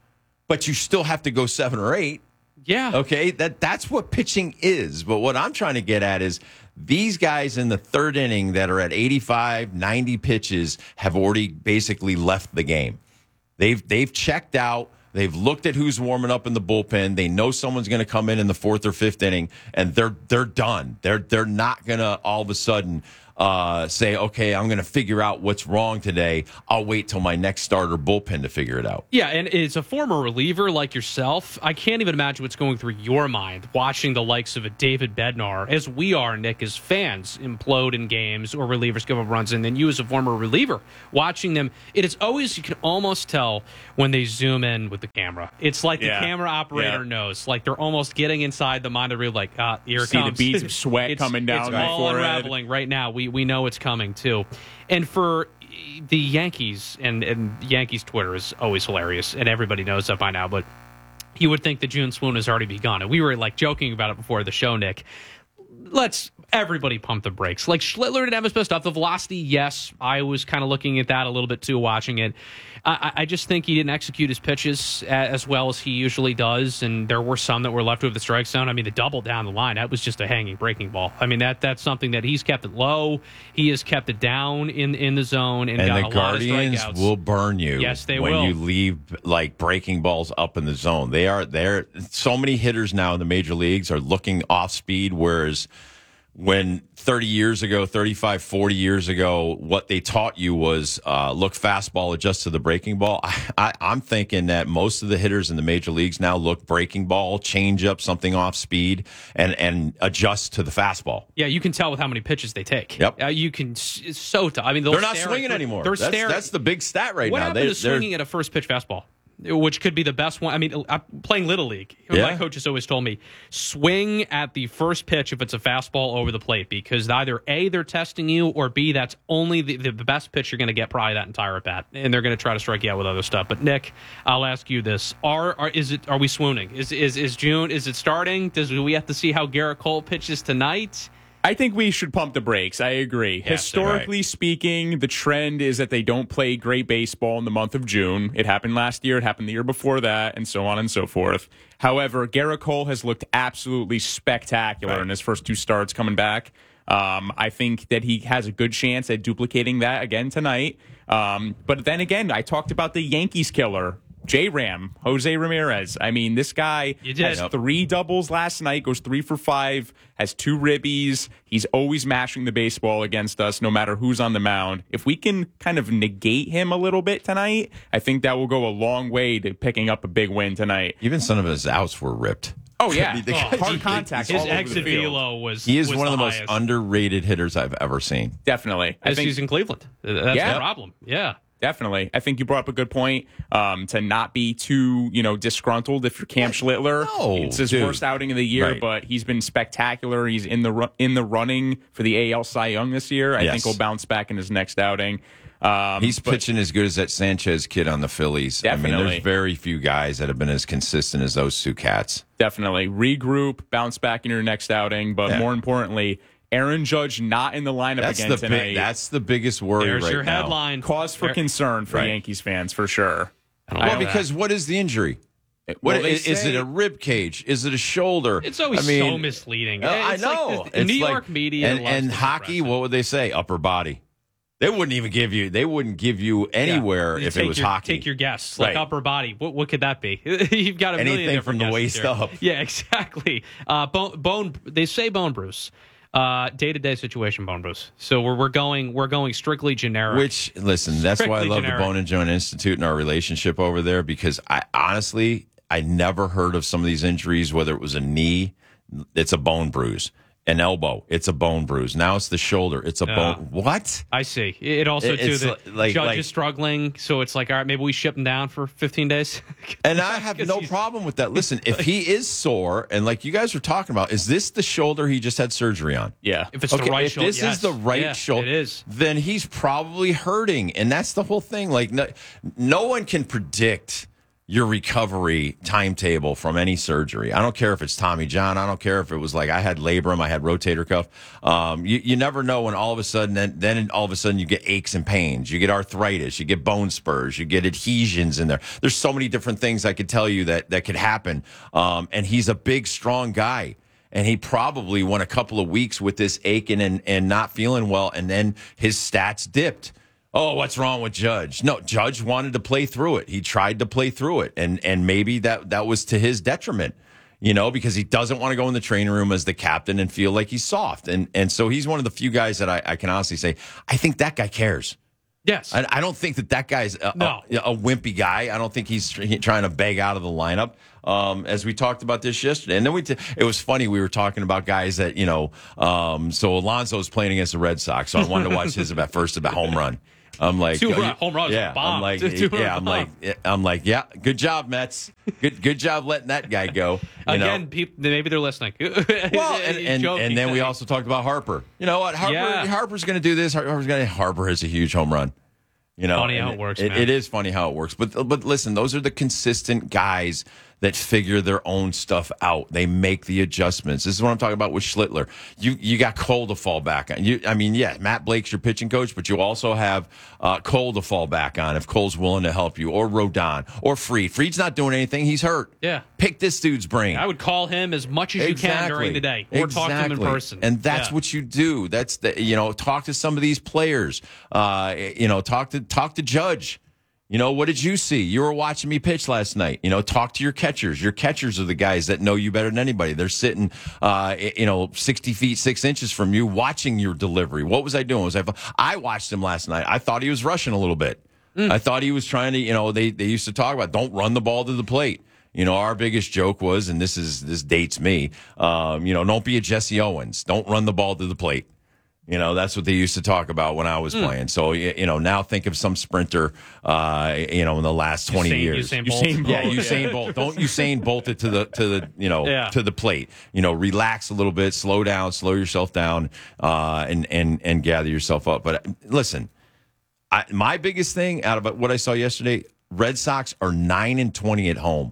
but you still have to go seven or eight. Yeah. Okay, that that's what pitching is. But what I'm trying to get at is these guys in the third inning that are at eighty-five, ninety pitches have already basically left the game. They've they've checked out. They've looked at who's warming up in the bullpen. They know someone's going to come in in the fourth or fifth inning, and they're they're done. They're they're not going to all of a sudden uh, say, okay, I'm going to figure out what's wrong today. I'll wait till my next starter bullpen to figure it out. Yeah, and as a former reliever like yourself, I can't even imagine what's going through your mind watching the likes of a David Bednar, as we are, Nick, as fans, implode in games or relievers give up runs, and then you as a former reliever watching them. It is always, you can almost tell when they zoom in with the camera. It's like yeah. the camera operator yeah. knows. Like they're almost getting inside the mind of the reliever, like, ah, here it See comes. the beads of sweat it's, coming down. It's all unraveling right now. We we know it's coming, too. And for the Yankees, and, and Yankees Twitter is always hilarious, and everybody knows that by now, but you would think the June swoon has already begun. And we were like joking about it before the show, Nick. Let's everybody pump the brakes. Like, Schlittler didn't have his best stuff. The velocity, yes, I was kind of looking at that a little bit too, watching it. I, I just think he didn't execute his pitches as well as he usually does, and there were some that were left with the strike zone. I mean, the double down the line, that was just a hanging breaking ball. I mean, that that's something that he's kept it low. He has kept it down in, in the zone, and, and got the a lot Guardians of strikeouts. will burn you. Yes, they when will. you leave like breaking balls up in the zone. They are there. So many hitters now in the major leagues are looking off speed, whereas when thirty years ago, thirty-five, forty years ago, what they taught you was uh, look fastball, adjust to the breaking ball. I, I, I'm thinking that most of the hitters in the major leagues now look breaking ball, change up something off speed, and, and adjust to the fastball. Yeah, you can tell with how many pitches they take. Yep. Uh, you can, it's so tough. I mean, They're not swinging anymore. They're that's, staring. that's the big stat right what now. What happened they, to swinging at a first pitch fastball? Which could be the best one. I mean, I'm playing Little League. Yeah. My coach has always told me, swing at the first pitch if it's a fastball over the plate, because either A, they're testing you, or B, that's only the, the best pitch you're going to get probably that entire at-bat, and they're going to try to strike you out with other stuff. But, Nick, I'll ask you this. Are, are is it are we swooning? Is is is June, is it starting? Does we have to see how Garrett Cole pitches tonight? I think we should pump the brakes. I agree. Yeah, Historically right. speaking, the trend is that they don't play great baseball in the month of June. It happened last year. It happened the year before that, and so on and so forth. However, Garrett Cole has looked absolutely spectacular right. in his first two starts coming back. Um, I think that he has a good chance at duplicating that again tonight. Um, but then again, I talked about the Yankees killer, J-Ram, Jose Ramirez. I mean, this guy has Yep. three doubles last night, goes three for five, has two ribbies. He's always mashing the baseball against us, no matter who's on the mound. If we can kind of negate him a little bit tonight, I think that will go a long way to picking up a big win tonight. Even some of his outs were ripped. Oh, yeah. I mean, the Oh, guy- hard contact His all over the exit field. velo was He is was one of the highest. most underrated hitters I've ever seen. Definitely. I As think he's in Cleveland. That's Yeah. the problem. Yeah. Definitely. I think you brought up a good point um, to not be too, you know, disgruntled if you're Cam Schlittler. No, it's his dude. worst outing of the year, Right. but he's been spectacular. He's in the ru- in the running for the A L Cy Young this year. I Yes. think he'll bounce back in his next outing. Um, He's but- pitching as good as that Sanchez kid on the Phillies. I mean, Definitely. there's very few guys that have been as consistent as those two cats. Definitely. Regroup, bounce back in your next outing, but Yeah. more importantly, Aaron Judge not in the lineup That's again the tonight. big, that's the biggest worry There's right your now. headline. Cause for There- concern for Right. Yankees fans, for sure. I don't Well, like that. because what is the injury? What Well, they is, is say- it? A rib cage? Is it a shoulder? It's always I mean, so misleading. uh, I It's like know. the- the It's New like- York media and, loves and to hockey. suppress it. What would they say? Upper body. They wouldn't even give you. They wouldn't give you anywhere You if take it was your, hockey. Take your guess. Like Right. upper body. What what could that be? You've got a million Anything different from the guesses waist there. up. Yeah, exactly. Uh, bone, bone. They say bone bruise. Uh, day-to-day situation bone bruise. So we're we're going we're going strictly generic. Which, listen, that's why I Strictly love generic. the Bone and Joint Institute and our relationship over there, because I honestly, I never heard of some of these injuries, whether it was a knee, it's a bone bruise, an elbow, it's a bone bruise. Now it's the shoulder, it's a Yeah. bone. What? I see. It also It- too it's the like- judge like- is struggling, so it's like, all right, maybe we ship him down for fifteen days. And I have no problem with that. Listen, if he is sore, and like you guys were talking about, is this the shoulder he just had surgery on? Yeah. If it's the Okay, right if shoulder, this yes. is the right Yeah, shoulder, it is. then he's probably hurting, and that's the whole thing. Like, no, no one can predict your recovery timetable from any surgery. I don't care if it's Tommy John. I don't care if it was like I had labrum, I had rotator cuff. Um, you, you never know when all of a sudden, then, then all of a sudden you get aches and pains. You get arthritis. You get bone spurs. You get adhesions in there. There's so many different things I could tell you that, that could happen. Um, and he's a big, strong guy. And he probably went a couple of weeks with this aching and, and not feeling well. And then his stats dipped. Oh, what's wrong with Judge? No, Judge wanted to play through it. He tried to play through it, and and maybe that, that was to his detriment, you know, because he doesn't want to go in the training room as the captain and feel like he's soft. And and so he's one of the few guys that I, I can honestly say, I think that guy cares. Yes. I, I don't think that that guy's a, no. a, a wimpy guy. I don't think he's trying to beg out of the lineup. Um, as we talked about this yesterday. And then we, t- it was funny. We were talking about guys that, you know, um, so Alonso's playing against the Red Sox. So I wanted to watch his about first about home run. I'm like, two oh, run, home runs, yeah. bomb. I'm like, two, two yeah. I'm bomb. like, I'm like, yeah. Good job, Mets. Good, good job letting that guy go. You Again, know? people, maybe they're listening. Well, and and, and then we also talked about Harper. You know what? Harper, Yeah. Harper's going to do this. Harper's going to. Harper has a huge home run. You know, Funny how and it works, It, man. it is funny how it works. But but listen, those are the consistent guys that figure their own stuff out. They make the adjustments. This is what I'm talking about with Schlittler. You you got Cole to fall back on. You, I mean, yeah, Matt Blake's your pitching coach, but you also have uh, Cole to fall back on if Cole's willing to help you, or Rodon, or Fried. Fried's not doing anything. He's hurt. Yeah. Pick this dude's brain. I would call him as much as you can during the day, or talk to him in person. And that's Yeah. what you do. That's the, you know, talk to some of these players. Uh, you know, talk to talk to Judge. You know, what did you see? You were watching me pitch last night. You know, talk to your catchers. Your catchers are the guys that know you better than anybody. They're sitting, uh, you know, sixty feet, six inches from you, watching your delivery. What was I doing? Was I? I watched him last night. I thought he was rushing a little bit. Mm. I thought he was trying to. You know, they they used to talk about don't run the ball to the plate. You know, our biggest joke was, and this is this dates me. Um, you know, don't be a Jesse Owens. Don't run the ball to the plate. You know, that's what they used to talk about when I was mm. playing. So, you know, now think of some sprinter, uh, you know, in the last twenty Usain, years. Usain Bolt. Usain, yeah, Usain Bolt. Don't Usain Bolt it to the, to the, you know, Yeah. to the plate. You know, relax a little bit, slow down, slow yourself down, uh, and, and, and gather yourself up. But listen, I, my biggest thing out of what I saw yesterday, Red Sox are nine and twenty at home.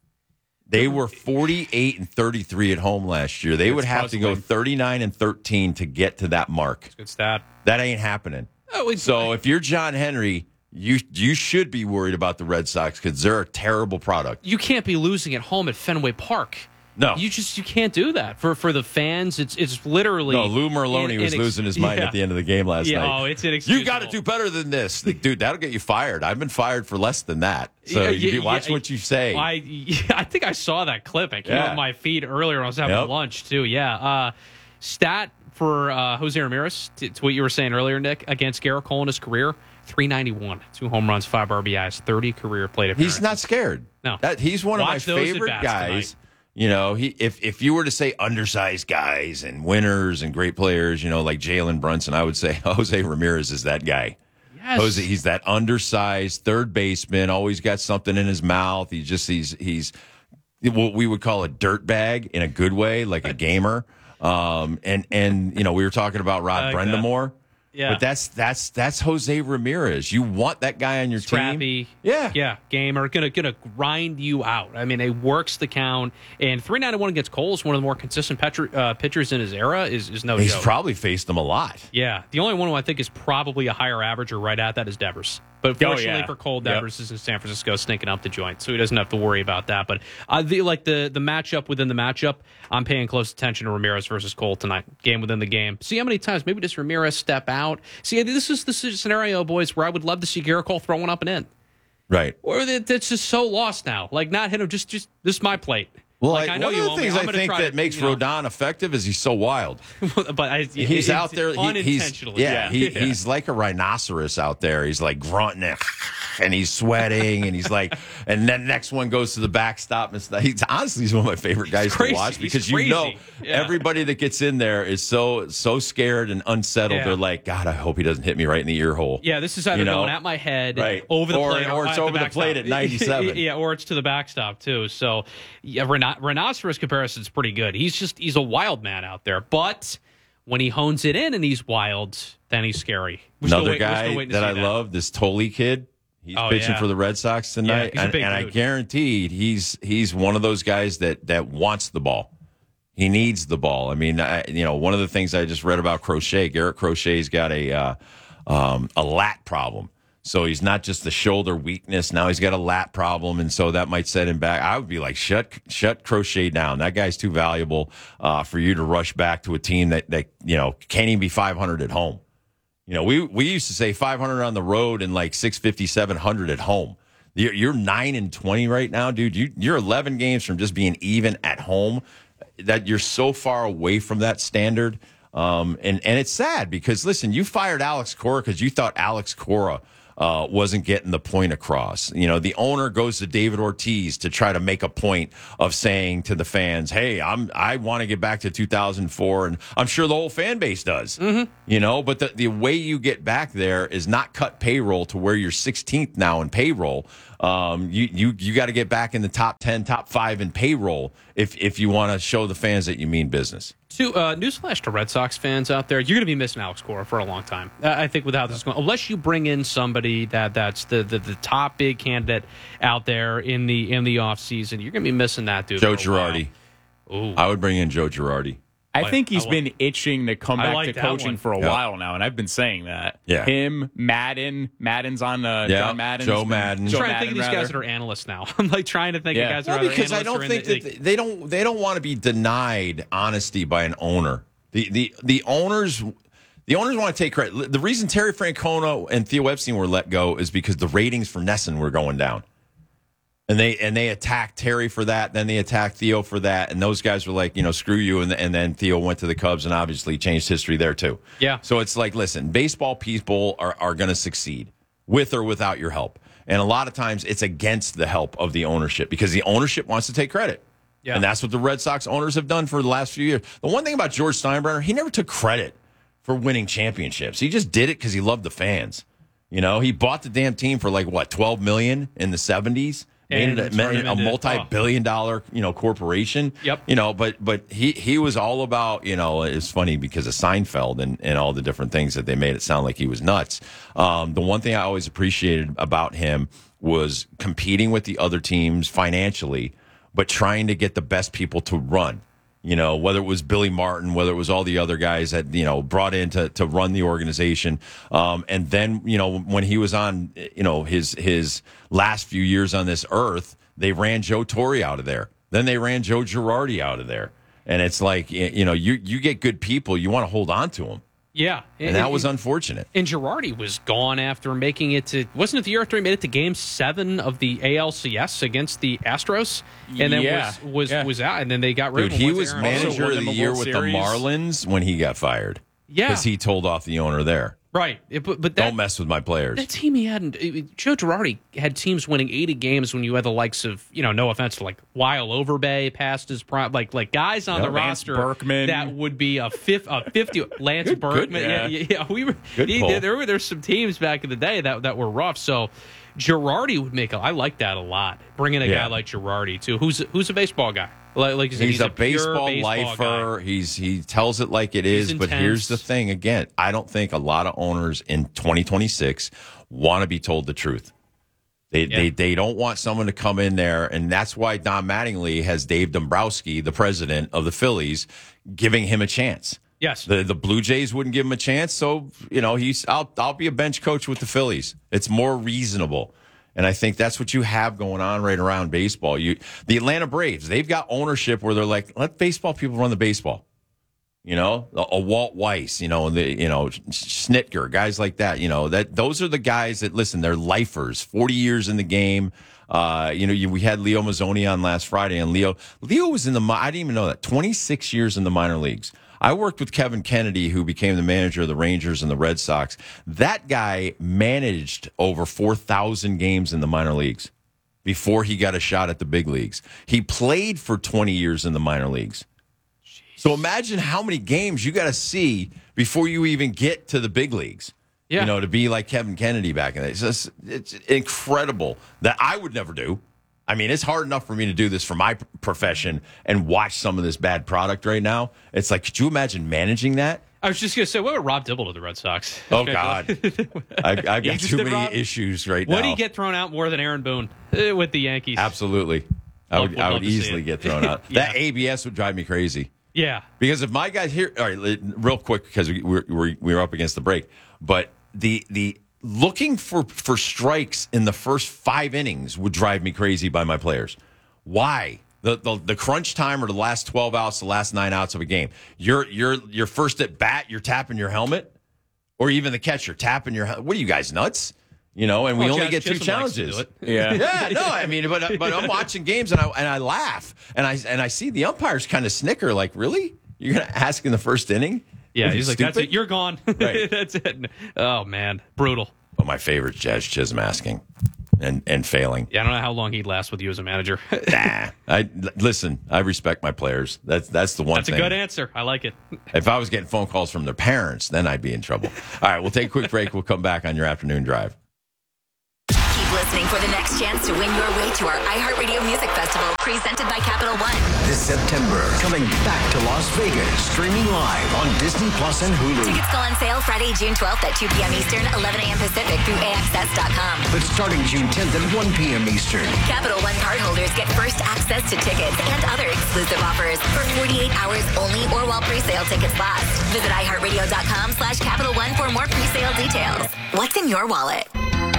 They were forty-eight and thirty-three at home last year. They That's would have puzzling. to go thirty-nine and thirteen to get to that mark. Good stat. That ain't happening. Oh, so if you're John Henry, you you should be worried about the Red Sox because they're a terrible product. You can't be losing at home at Fenway Park. No. You just you can't do that. For for the fans, it's it's literally No, Lou Merlone in- was inex- losing his mind yeah. at the end of the game last Yeah, night. oh, it's inexcusable. You got to do better than this, Like, dude. That'll get you fired. I've been fired for less than that. So Yeah, you yeah, watch yeah, what you say. I I think I saw that clip. It came Yeah. on my feed earlier when I was having Yep. lunch too. Yeah. Uh, stat for uh, Jose Ramirez to, to what you were saying earlier, Nick, against Garrett Cole in his career: three ninety-one, two home runs, five R B Is, thirty career plate appearances. He's not scared. No, That, he's one Watch of my those favorite at-bats guys. tonight. You know, he if if you were to say undersized guys and winners and great players, you know, like Jalen Brunson, I would say Jose Ramirez is that guy. Yes. Jose, he's that undersized third baseman, always got something in his mouth. He just he's he's what we would call a dirt bag in a good way, like a gamer. Um, and and you know, we were talking about Rod I like Brendamore. Yeah. But that's that's that's Jose Ramirez. You want that guy on your Scrappy, team. Yeah. yeah, gamer, gonna gonna grind you out. I mean, it works the count. And three ninety-one against Cole is one of the more consistent petri- uh, pitchers in his era. Is is no He's joke. probably faced them a lot. Yeah, the only one who I think is probably a higher average or right at that is Devers. But fortunately yeah. for Cole, Yep. Devers is in San Francisco stinking up the joint, so he doesn't have to worry about that. But uh, the like the the matchup within the matchup, I'm paying close attention to Ramirez versus Cole tonight. Game within the game. See how many times maybe does Ramirez step out? See, this is the scenario, boys, where I would love to see Garrett Cole throw one up and in. Right. Or that, that's just so lost now. Like not hit him. Just just this is my plate. Well, like, I, I know one you of the won't be. things I'm I gonna think try that to, makes you know, Rodon effective is he's so wild. but I, He's it, out there. He, he's unintentionally. yeah. yeah. He, he's like a rhinoceros out there. He's like grunting and, and he's sweating and he's like, and then next one goes to the backstop and stuff. He's honestly he's one of my favorite guys crazy. to watch He's because you crazy. know Yeah. everybody that gets in there is so so scared and unsettled. Yeah. They're like, God, I hope he doesn't hit me right in the ear hole. Yeah, this is either You know? going at my head, Right. over the Or- plate, or it's at over the backstop. plate at ninety-seven. yeah, or it's to the backstop too. So, yeah, Rhino- rhinoceros comparison is pretty good. He's just he's a wild man out there, but when he hones it in and he's wild, then he's scary. We're still Another wait- we're still guy waiting to that see I love, this Tolley kid. He's oh, pitching yeah. for the Red Sox tonight, Yeah, and, and I guaranteed he's he's one of those guys that that wants the ball. He needs the ball. I mean, I, you know, one of the things I just read about Crochet, Garrett Crochet's got a uh, um, a lat problem. So he's not just the shoulder weakness. Now he's got a lat problem, and so that might set him back. I would be like, shut shut Crochet down. That guy's too valuable uh, for you to rush back to a team that, that you know can't even be five hundred at home. You know, we we used to say five hundred on the road and like six fifty, seven hundred at home. You're, you're nine and twenty right now, dude. You, you're eleven games from just being even at home. That you're so far away from that standard. Um, and, and it's sad because, listen, you fired Alex Cora because you thought Alex Cora uh, wasn't getting the point across. You know, the owner goes to David Ortiz to try to make a point of saying to the fans, hey, I'm, I want to get back to two thousand four. And I'm sure the whole fan base does, mm-hmm. you know, but the, the way you get back there is not cut payroll to where you're sixteenth now in payroll. Um, you you you got to get back in the top ten, top five in payroll if if you want to show the fans that you mean business. To uh, newsflash to Red Sox fans out there, you're going to be missing Alex Cora for a long time. Uh, I think with how this is going, unless you bring in somebody that that's the, the, the top big candidate out there in the in the offseason, you're going to be missing that dude. Joe Girardi. Ooh. I would bring in Joe Girardi. I think he's I been itching to come I back like to that coaching one. for a Yeah. while now, and I've been saying that. Yeah. Him, Madden, Madden's on uh, Yeah, John Madden. Joe Madden. I'm Joe trying to Madden, think of these rather. guys that are analysts now. I'm like trying to think Yeah. of guys that Well, are either because I analysts don't or in think the, that they don't they don't want to be denied honesty by an owner. The the the owners the owners want to take credit. The reason Terry Francona and Theo Epstein were let go is because the ratings for Nesson were going down. And they and they attacked Terry for that. Then they attacked Theo for that. And those guys were like, you know, screw you. And, and then Theo went to the Cubs and obviously changed history there, too. Yeah. So it's like, listen, baseball people are, are going to succeed with or without your help. And a lot of times it's against the help of the ownership because the ownership wants to take credit. Yeah. And that's what the Red Sox owners have done for the last few years. The one thing about George Steinbrenner, he never took credit for winning championships. He just did it because he loved the fans. You know, he bought the damn team for like, what, twelve million dollars in the seventies? Made it a, a multi-billion dollar, you know, corporation. Yep. You know, but but he, he was all about, you know, it's funny because of Seinfeld and, and all the different things that they made it sound like he was nuts. Um, the one thing I always appreciated about him was competing with the other teams financially, but trying to get the best people to run. You know, whether it was Billy Martin, whether it was all the other guys that, you know, brought in to, to run the organization. Um, and then, you know, when he was on, you know, his his last few years on this earth, they ran Joe Torre out of there. Then they ran Joe Girardi out of there. And it's like, you know, you, you get good people, you want to hold on to them. Yeah. And that was unfortunate. And Girardi was gone after making it to, wasn't it the year after he made it to game seven of the A L C S against the Astros? And then Yeah. was was, Yeah. was out, and then they got rid Dude, of him. he once was Aaron manager also won of them the a year World with Series. the Marlins when he got fired. Yeah. Because he told off the owner there. Right. It- but but that, Don't mess with my players. that team he had, Joe Girardi had teams winning eighty games when you had the likes of, you know, no offense to like Lyle Overbay past his prime, like like guys on Yeah, the Lance roster Berkman. that would be a fifth, a fifty. Lance Good- good, Berkman, yeah. yeah, yeah, we were. Good he- pull. there were there's some teams back in the day that that were rough. So Girardi would make a. I like that a lot. Bringing a Yeah. guy like Girardi too, who's who's a baseball guy. Like, like you said, He's, he's, a, pure baseball, baseball lifer. guy. He's he tells it like it is. He's But here's intense. the thing again. I don't think a lot of owners in twenty twenty-six want to be told the truth. They, Yeah. they they don't want someone to come in there, and that's why Don Mattingly has Dave Dombrowski, the president of the Phillies, giving him a chance. Yes. The the Blue Jays wouldn't give him a chance, so you know he's I'll I'll be a bench coach with the Phillies. It's more reasonable. And I think that's what you have going on right around baseball. You, the Atlanta Braves, they've got ownership where they're like, let baseball people run the baseball. You know, a, a Walt Weiss, you know, the you know Snitker, guys like that. You know that those are the guys that listen. They're lifers, forty years in the game. Uh, you know, you, we had Leo Mazzoni on last Friday, and Leo Leo was in the. I didn't even know that. twenty-six years in the minor leagues. I worked with Kevin Kennedy, who became the manager of the Rangers and the Red Sox. That guy managed over four thousand games in the minor leagues before he got a shot at the big leagues. He played for twenty years in the minor leagues. Jeez. So imagine how many games you got to see before you even get to the big leagues. Yeah. You know, to be like Kevin Kennedy back in the day. It's, just, it's incredible that I would never do. I mean, it's hard enough for me to do this for my profession and watch some of this bad product right now. It's like, could you imagine managing that? I was just going to say, what would Rob Dibble to the Red Sox? Oh, God. I've, I've got too many Rob? issues right now. Would he get thrown out more than Aaron Boone uh, with the Yankees? Absolutely. I would, We'll I love would to see easily it. get thrown out. Yeah. That A B S would drive me crazy. Yeah. Because if my guys here, all right, li- real quick, because we, we're, we're, we're up against the break, but the the looking for, for strikes in the first five innings would drive me crazy by my players. Why? The, the the crunch time or the last twelve outs, the last nine outs of a game. You're you're you're first at bat, you're tapping your helmet, or even the catcher tapping your helmet. What are you guys, nuts? You know, and we Well, only Josh get two Chisholm likes to challenges. do it. Yeah. yeah, no, I mean, but but I'm watching games and I and I laugh and I and I see the umpires kind of snicker, like, really? You're gonna ask in the first inning? Yeah, Are he's you like, that's stupid? it. You're gone. Right. That's it. Oh, man. Brutal. But my favorite is Jazz Chisholm asking and and failing. Yeah, I don't know how long he'd last with you as a manager. Nah, I listen. I respect my players. That's that's the one That's thing. a good answer. I like it. If I was getting phone calls from their parents, then I'd be in trouble. All right, we'll take a quick break. We'll come back on your afternoon drive. Keep listening for the next chance to win your way to our iHeartRadio Music Festival, presented by Capital One. This September, coming back to Las Vegas, streaming live on Disney Plus and Hulu. Tickets go on sale Friday, June twelfth at two p.m. Eastern, eleven a.m. Pacific through A X S dot com. But starting June tenth at one p.m. Eastern. Capital One cardholders get first access to tickets and other exclusive offers for forty-eight hours only or while pre-sale tickets last. Visit iHeartRadio.com slash Capital One for more pre-sale details. What's in your wallet?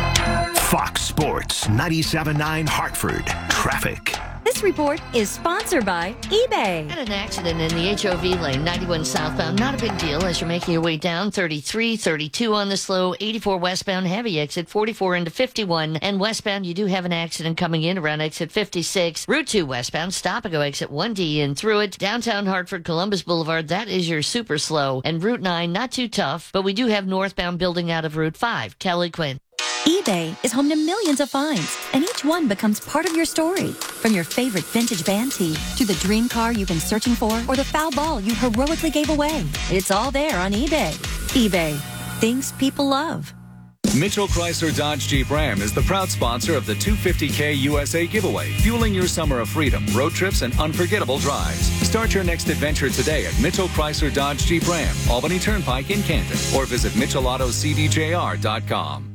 Fox Sports ninety-seven point nine Hartford. Traffic. This report is sponsored by eBay. Had an accident in the H O V lane, ninety-one southbound. Not a big deal as you're making your way down. thirty-three, thirty-two on the slow, eighty-four westbound, heavy exit, forty-four into fifty-one. And westbound, you do have an accident coming in around exit fifty-six. Route two westbound, stop and go exit one D and through it. Downtown Hartford, Columbus Boulevard, that is your super slow. And Route nine, not too tough, but we do have northbound building out of Route five. Kelly Quinn. eBay is home to millions of finds, and each one becomes part of your story. From your favorite vintage band tee to the dream car you've been searching for or the foul ball you heroically gave away. It's all there on eBay. eBay. Things people love. Mitchell Chrysler Dodge Jeep Ram is the proud sponsor of the two fifty K U S A giveaway, fueling your summer of freedom, road trips, and unforgettable drives. Start your next adventure today at Mitchell Chrysler Dodge Jeep Ram, Albany Turnpike in Canton, or visit Mitchell Auto C D J R dot com.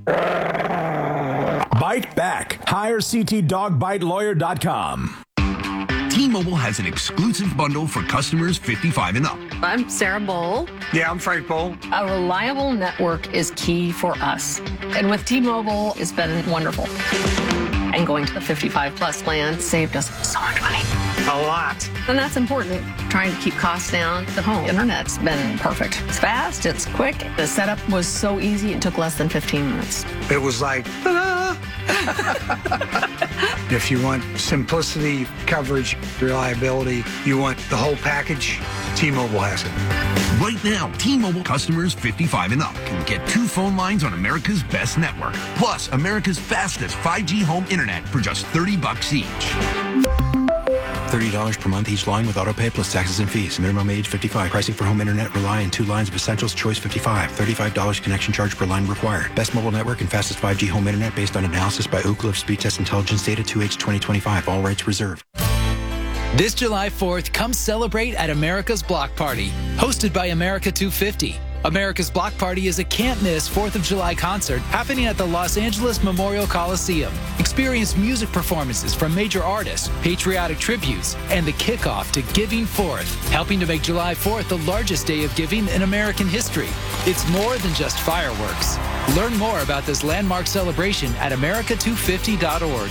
Bite back. Hire C T Dog Bite Lawyer dot com. T-Mobile has an exclusive bundle for customers fifty-five and up. I'm Sarah Bowl. Yeah, I'm Frank Bowl. A reliable network is key for us. And with T-Mobile, it's been wonderful. And going to the fifty-five plus plan saved us so much money. A lot. And that's important. Trying to keep costs down. The home internet's been perfect. It's fast, it's quick. The setup was so easy, it took less than fifteen minutes. It was like, ah. If you want simplicity, coverage, reliability, you want the whole package, T-Mobile has it. Right now, T-Mobile customers fifty-five and up can get two phone lines on America's best network, plus America's fastest five G home internet for just thirty bucks each. thirty dollars per month each line with autopay plus taxes and fees. Minimum age fifty-five. Pricing for home internet rely on two lines of Essentials Choice fifty-five. thirty-five dollars connection charge per line required. Best mobile network and fastest five G home internet based on analysis by Ookla of Speed Test Intelligence Data two H twenty twenty-five. All rights reserved. This July fourth, come celebrate at America's Block Party, hosted by America two fifty. America's Block Party is a can't-miss fourth of July concert happening at the Los Angeles Memorial Coliseum. Experience music performances from major artists, patriotic tributes, and the kickoff to Giving Forth, helping to make July fourth the largest day of giving in American history. It's more than just fireworks. Learn more about this landmark celebration at America two fifty dot org.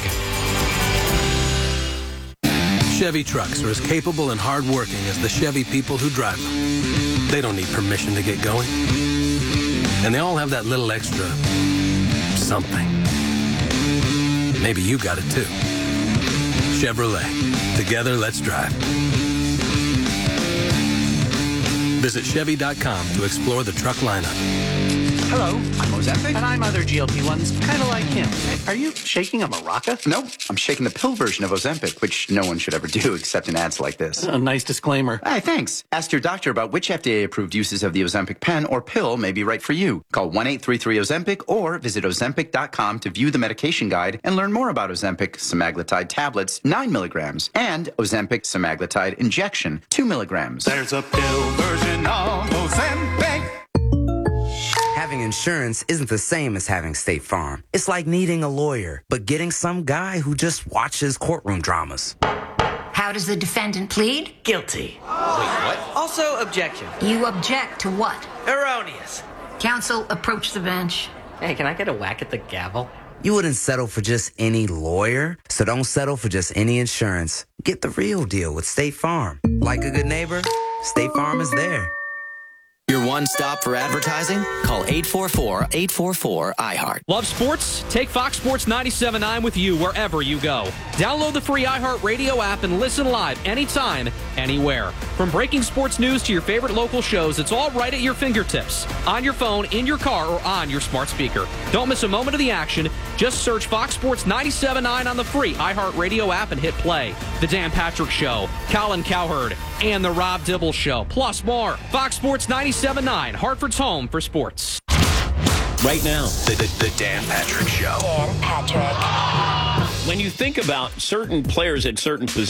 Chevy trucks are as capable and hardworking as the Chevy people who drive them. They don't need permission to get going. And they all have that little extra something. Maybe you got it too. Chevrolet. Together, let's drive. Visit Chevy dot com to explore the truck lineup. Hello, I'm Ozempic. And I'm other G L P ones, kind of like him. Are you shaking a maraca? Nope, I'm shaking the pill version of Ozempic, which no one should ever do except in ads like this. A nice disclaimer. Hey, thanks. Ask your doctor about which F D A-approved uses of the Ozempic pen or pill may be right for you. Call one eight three three Ozempic or visit ozempic dot com to view the medication guide and learn more about Ozempic semaglutide tablets, nine milligrams, and Ozempic semaglutide injection, two milligrams. There's a pill version of Ozempic. Having insurance isn't the same as having State Farm. It's like needing a lawyer, but getting some guy who just watches courtroom dramas. How does the defendant plead? Guilty. Wait, what? Also, objection. You object to what? Erroneous. Counsel, approach the bench. Hey, can I get a whack at the gavel? You wouldn't settle for just any lawyer, so don't settle for just any insurance. Get the real deal with State Farm. Like a good neighbor, State Farm is there. Your one stop for advertising? Call eight four four, eight four four, I heart. Love sports? Take Fox Sports ninety-seven point nine with you wherever you go. Download the free iHeartRadio app and listen live anytime, anywhere. From breaking sports news to your favorite local shows, it's all right at your fingertips. On your phone, in your car, or on your smart speaker. Don't miss a moment of the action. Just search Fox Sports ninety-seven point nine on the free iHeartRadio app and hit play. The Dan Patrick Show, Colin Cowherd, and The Rob Dibble Show, plus more. Fox Sports ninety-seven point nine, Hartford's home for sports. Right now, the, the, the Dan Patrick Show. Dan Patrick. When you think about certain players at certain positions,